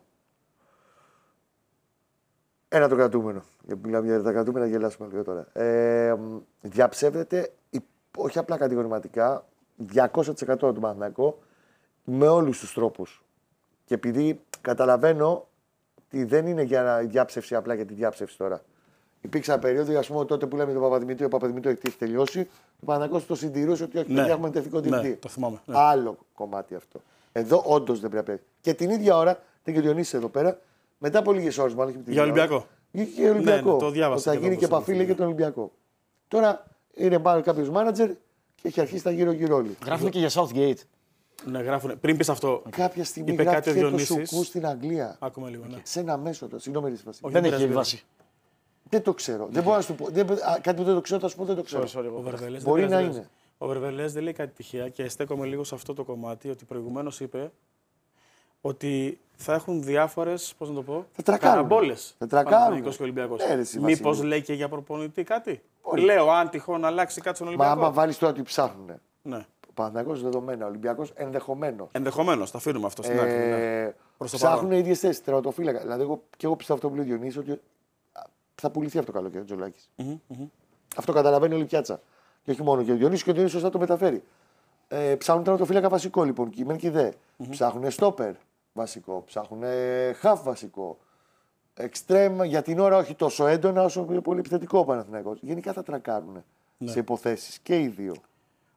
Ένα το κρατούμενο. Γιατί μιλάμε για τα κρατούμενα, γελάσουμε λίγο τώρα. Ε, διαψεύδεται, όχι απλά κατηγορηματικά, διακόσια τοις εκατό του Παναθηναϊκού με όλους τους τρόπους. Και επειδή καταλαβαίνω ότι δεν είναι για διάψευση απλά για τη διάψευση τώρα. Υπήρξαν περίοδοι, α πούμε, τότε που λέμε τον Παπαδημητρίου, ο Παπαδημητρίου έχει τελειώσει. Ο Παναθηναϊκός το συντηρούσε ότι όχι, Ναι. παιδιά, έχουμε τεχνικό διευθυντή. Ναι, το θυμάμαι. Ναι. Άλλο κομμάτι αυτό. Εδώ όντω δεν πρέπει να παίζει. Και την ίδια ώρα, ήταν και ο Διονύσης εδώ πέρα, μετά από λίγε ώρε, μάλλον. Για Ολυμπιακό. Για και Ολυμπιακό. Ναι, ναι, το διάβασα ότι θα και γίνει εγώ και στο επαφή λέει, φίλο. για τον Ολυμπιακό. Τώρα είναι πάνω κάποιο μάνατζερ και έχει αρχίσει τα γύρω-γύρω όλοι. Γράφουν και για Southgate. Ναι, γράφουνε. Πριν πεις αυτό, Κάποια στιγμή είπε κάτι ο γράφει και το Διονύσης. Σουκού στην Αγγλία. άκουμε λίγο. Ναι. Σε ένα μέσο τώρα. Συγγνώμη, Ρήση Βασίλη. Όχι, Δεν δεν έχει πειράζει, βάση. Δεν το ξέρω. Δεν μπορώ να σου το πω. Δεν, α, κάτι που δεν το ξέρω, θα σου πω δεν το ξέρω. Sorry, sorry, Ο Βερβελές Μπορεί δεν να πειράζει, είναι. Ο Βερβελές δεν λέει κάτι τυχαία και στέκομαι λίγο σε αυτό το κομμάτι ότι προηγουμένως είπε ότι θα έχουν διάφορες, πώς να το πω, Θα τρακάρουν. καραμπόλες. Θα τρακάρουν. Παναθηναϊκός και Ολυμπιακός. Ναι, ρε, εσύ, Μήπως Βασίλη. λέει και για προπονητή κάτι. Όχι. Λέω, αν τυχόν αλλάξει κάτι στον Μα Ολυμπιακό. άμα βάλει τώρα ότι ψάχνουν. Ναι. Ο Παναθηναϊκός δεδομένα, ο Ολυμπιακός ενδεχομένω. Ενδεχομένως, τα αφήνουμε αυτό στην άκρη. Ναι. Ε, Προς το ψάχνουν παρόν. οι ίδιε θέσει. Τερματοφύλακα. Δηλαδή, εγώ, και εγώ πιστεύω αυτό που λέει ο Διονύσης ότι θα πουληθεί αυτό το καλοκαίρι ο Τζολάκης. Αυτό καταλαβαίνει όλη η πιάτσα. Και όχι μόνο και ο Διονύσης και ο Διονύσης θα το μεταφέρει. Ε, ψάχνουν τερματοφύλακα βασικό λοιπόν, και η και δε. Ψάχνουν στόπερ βασικό. Ψάχνουν χαφ βασικό. Εξτρέμ για την ώρα όχι τόσο έντονα όσο πολύ επιθετικό ο Παναθηναϊκός. Γενικά θα τρακάρουν σε υποθέσεις και οι δύο.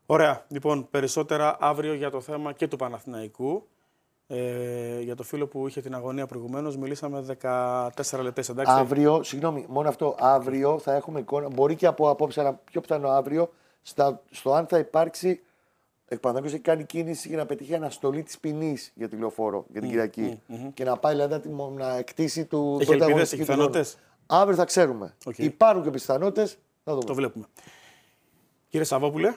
Ωραία. Λοιπόν, περισσότερα αύριο για το θέμα και του Παναθηναϊκού. Ε, για το φίλο που είχε την αγωνία προηγουμένως, μιλήσαμε δεκατέσσερα λεπτές, εντάξει. Αύριο, συγγνώμη, μόνο αυτό. Αύριο θα έχουμε εικόνα, μπορεί και από απόψε, αλλά πιο πιθανό αύριο, στα, στο αν θα υπάρξει. Εκ Παναθηναϊκός έχει κάνει κίνηση για να πετύχει αναστολή της ποινής για τη Λεωφόρο, για την mm, Κυριακή. Mm, mm, mm. Και να πάει δηλαδή να, να εκτίσει του. Έχει ελπίδες, έχει πιθανότητες. Αύριο θα ξέρουμε. Okay. Υπάρχουν και πιθανότητες. Το βλέπουμε. Κύριε Σαββόπουλε.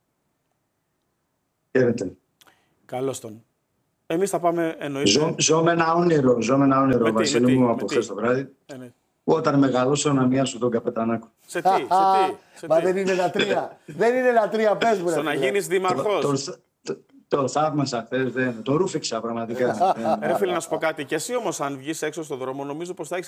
Χαίρετε. Καλώς τον. Εμείς θα πάμε εννοείται. Ζω, ζω με ένα όνειρο, ζω με ένα όνειρο, Βασίλη μου, από χθες το βράδυ. Ε, ναι. Όταν μεγαλώσω να μοιάσω τον Καπετανάκο. Σε τι, σε τι. Σε Μα τι. δεν είναι λατρεία. Δεν είναι λατρεία, πες μου. Στο να γίνεις δήμαρχος. Το, το, το, το θαύμασα χθες, δεν. Το ρούφηξα πραγματικά. Ρε φίλε, να σου πω κάτι. Και εσύ όμως, αν βγεις έξω στον δρόμο, νομίζω πως θα έχεις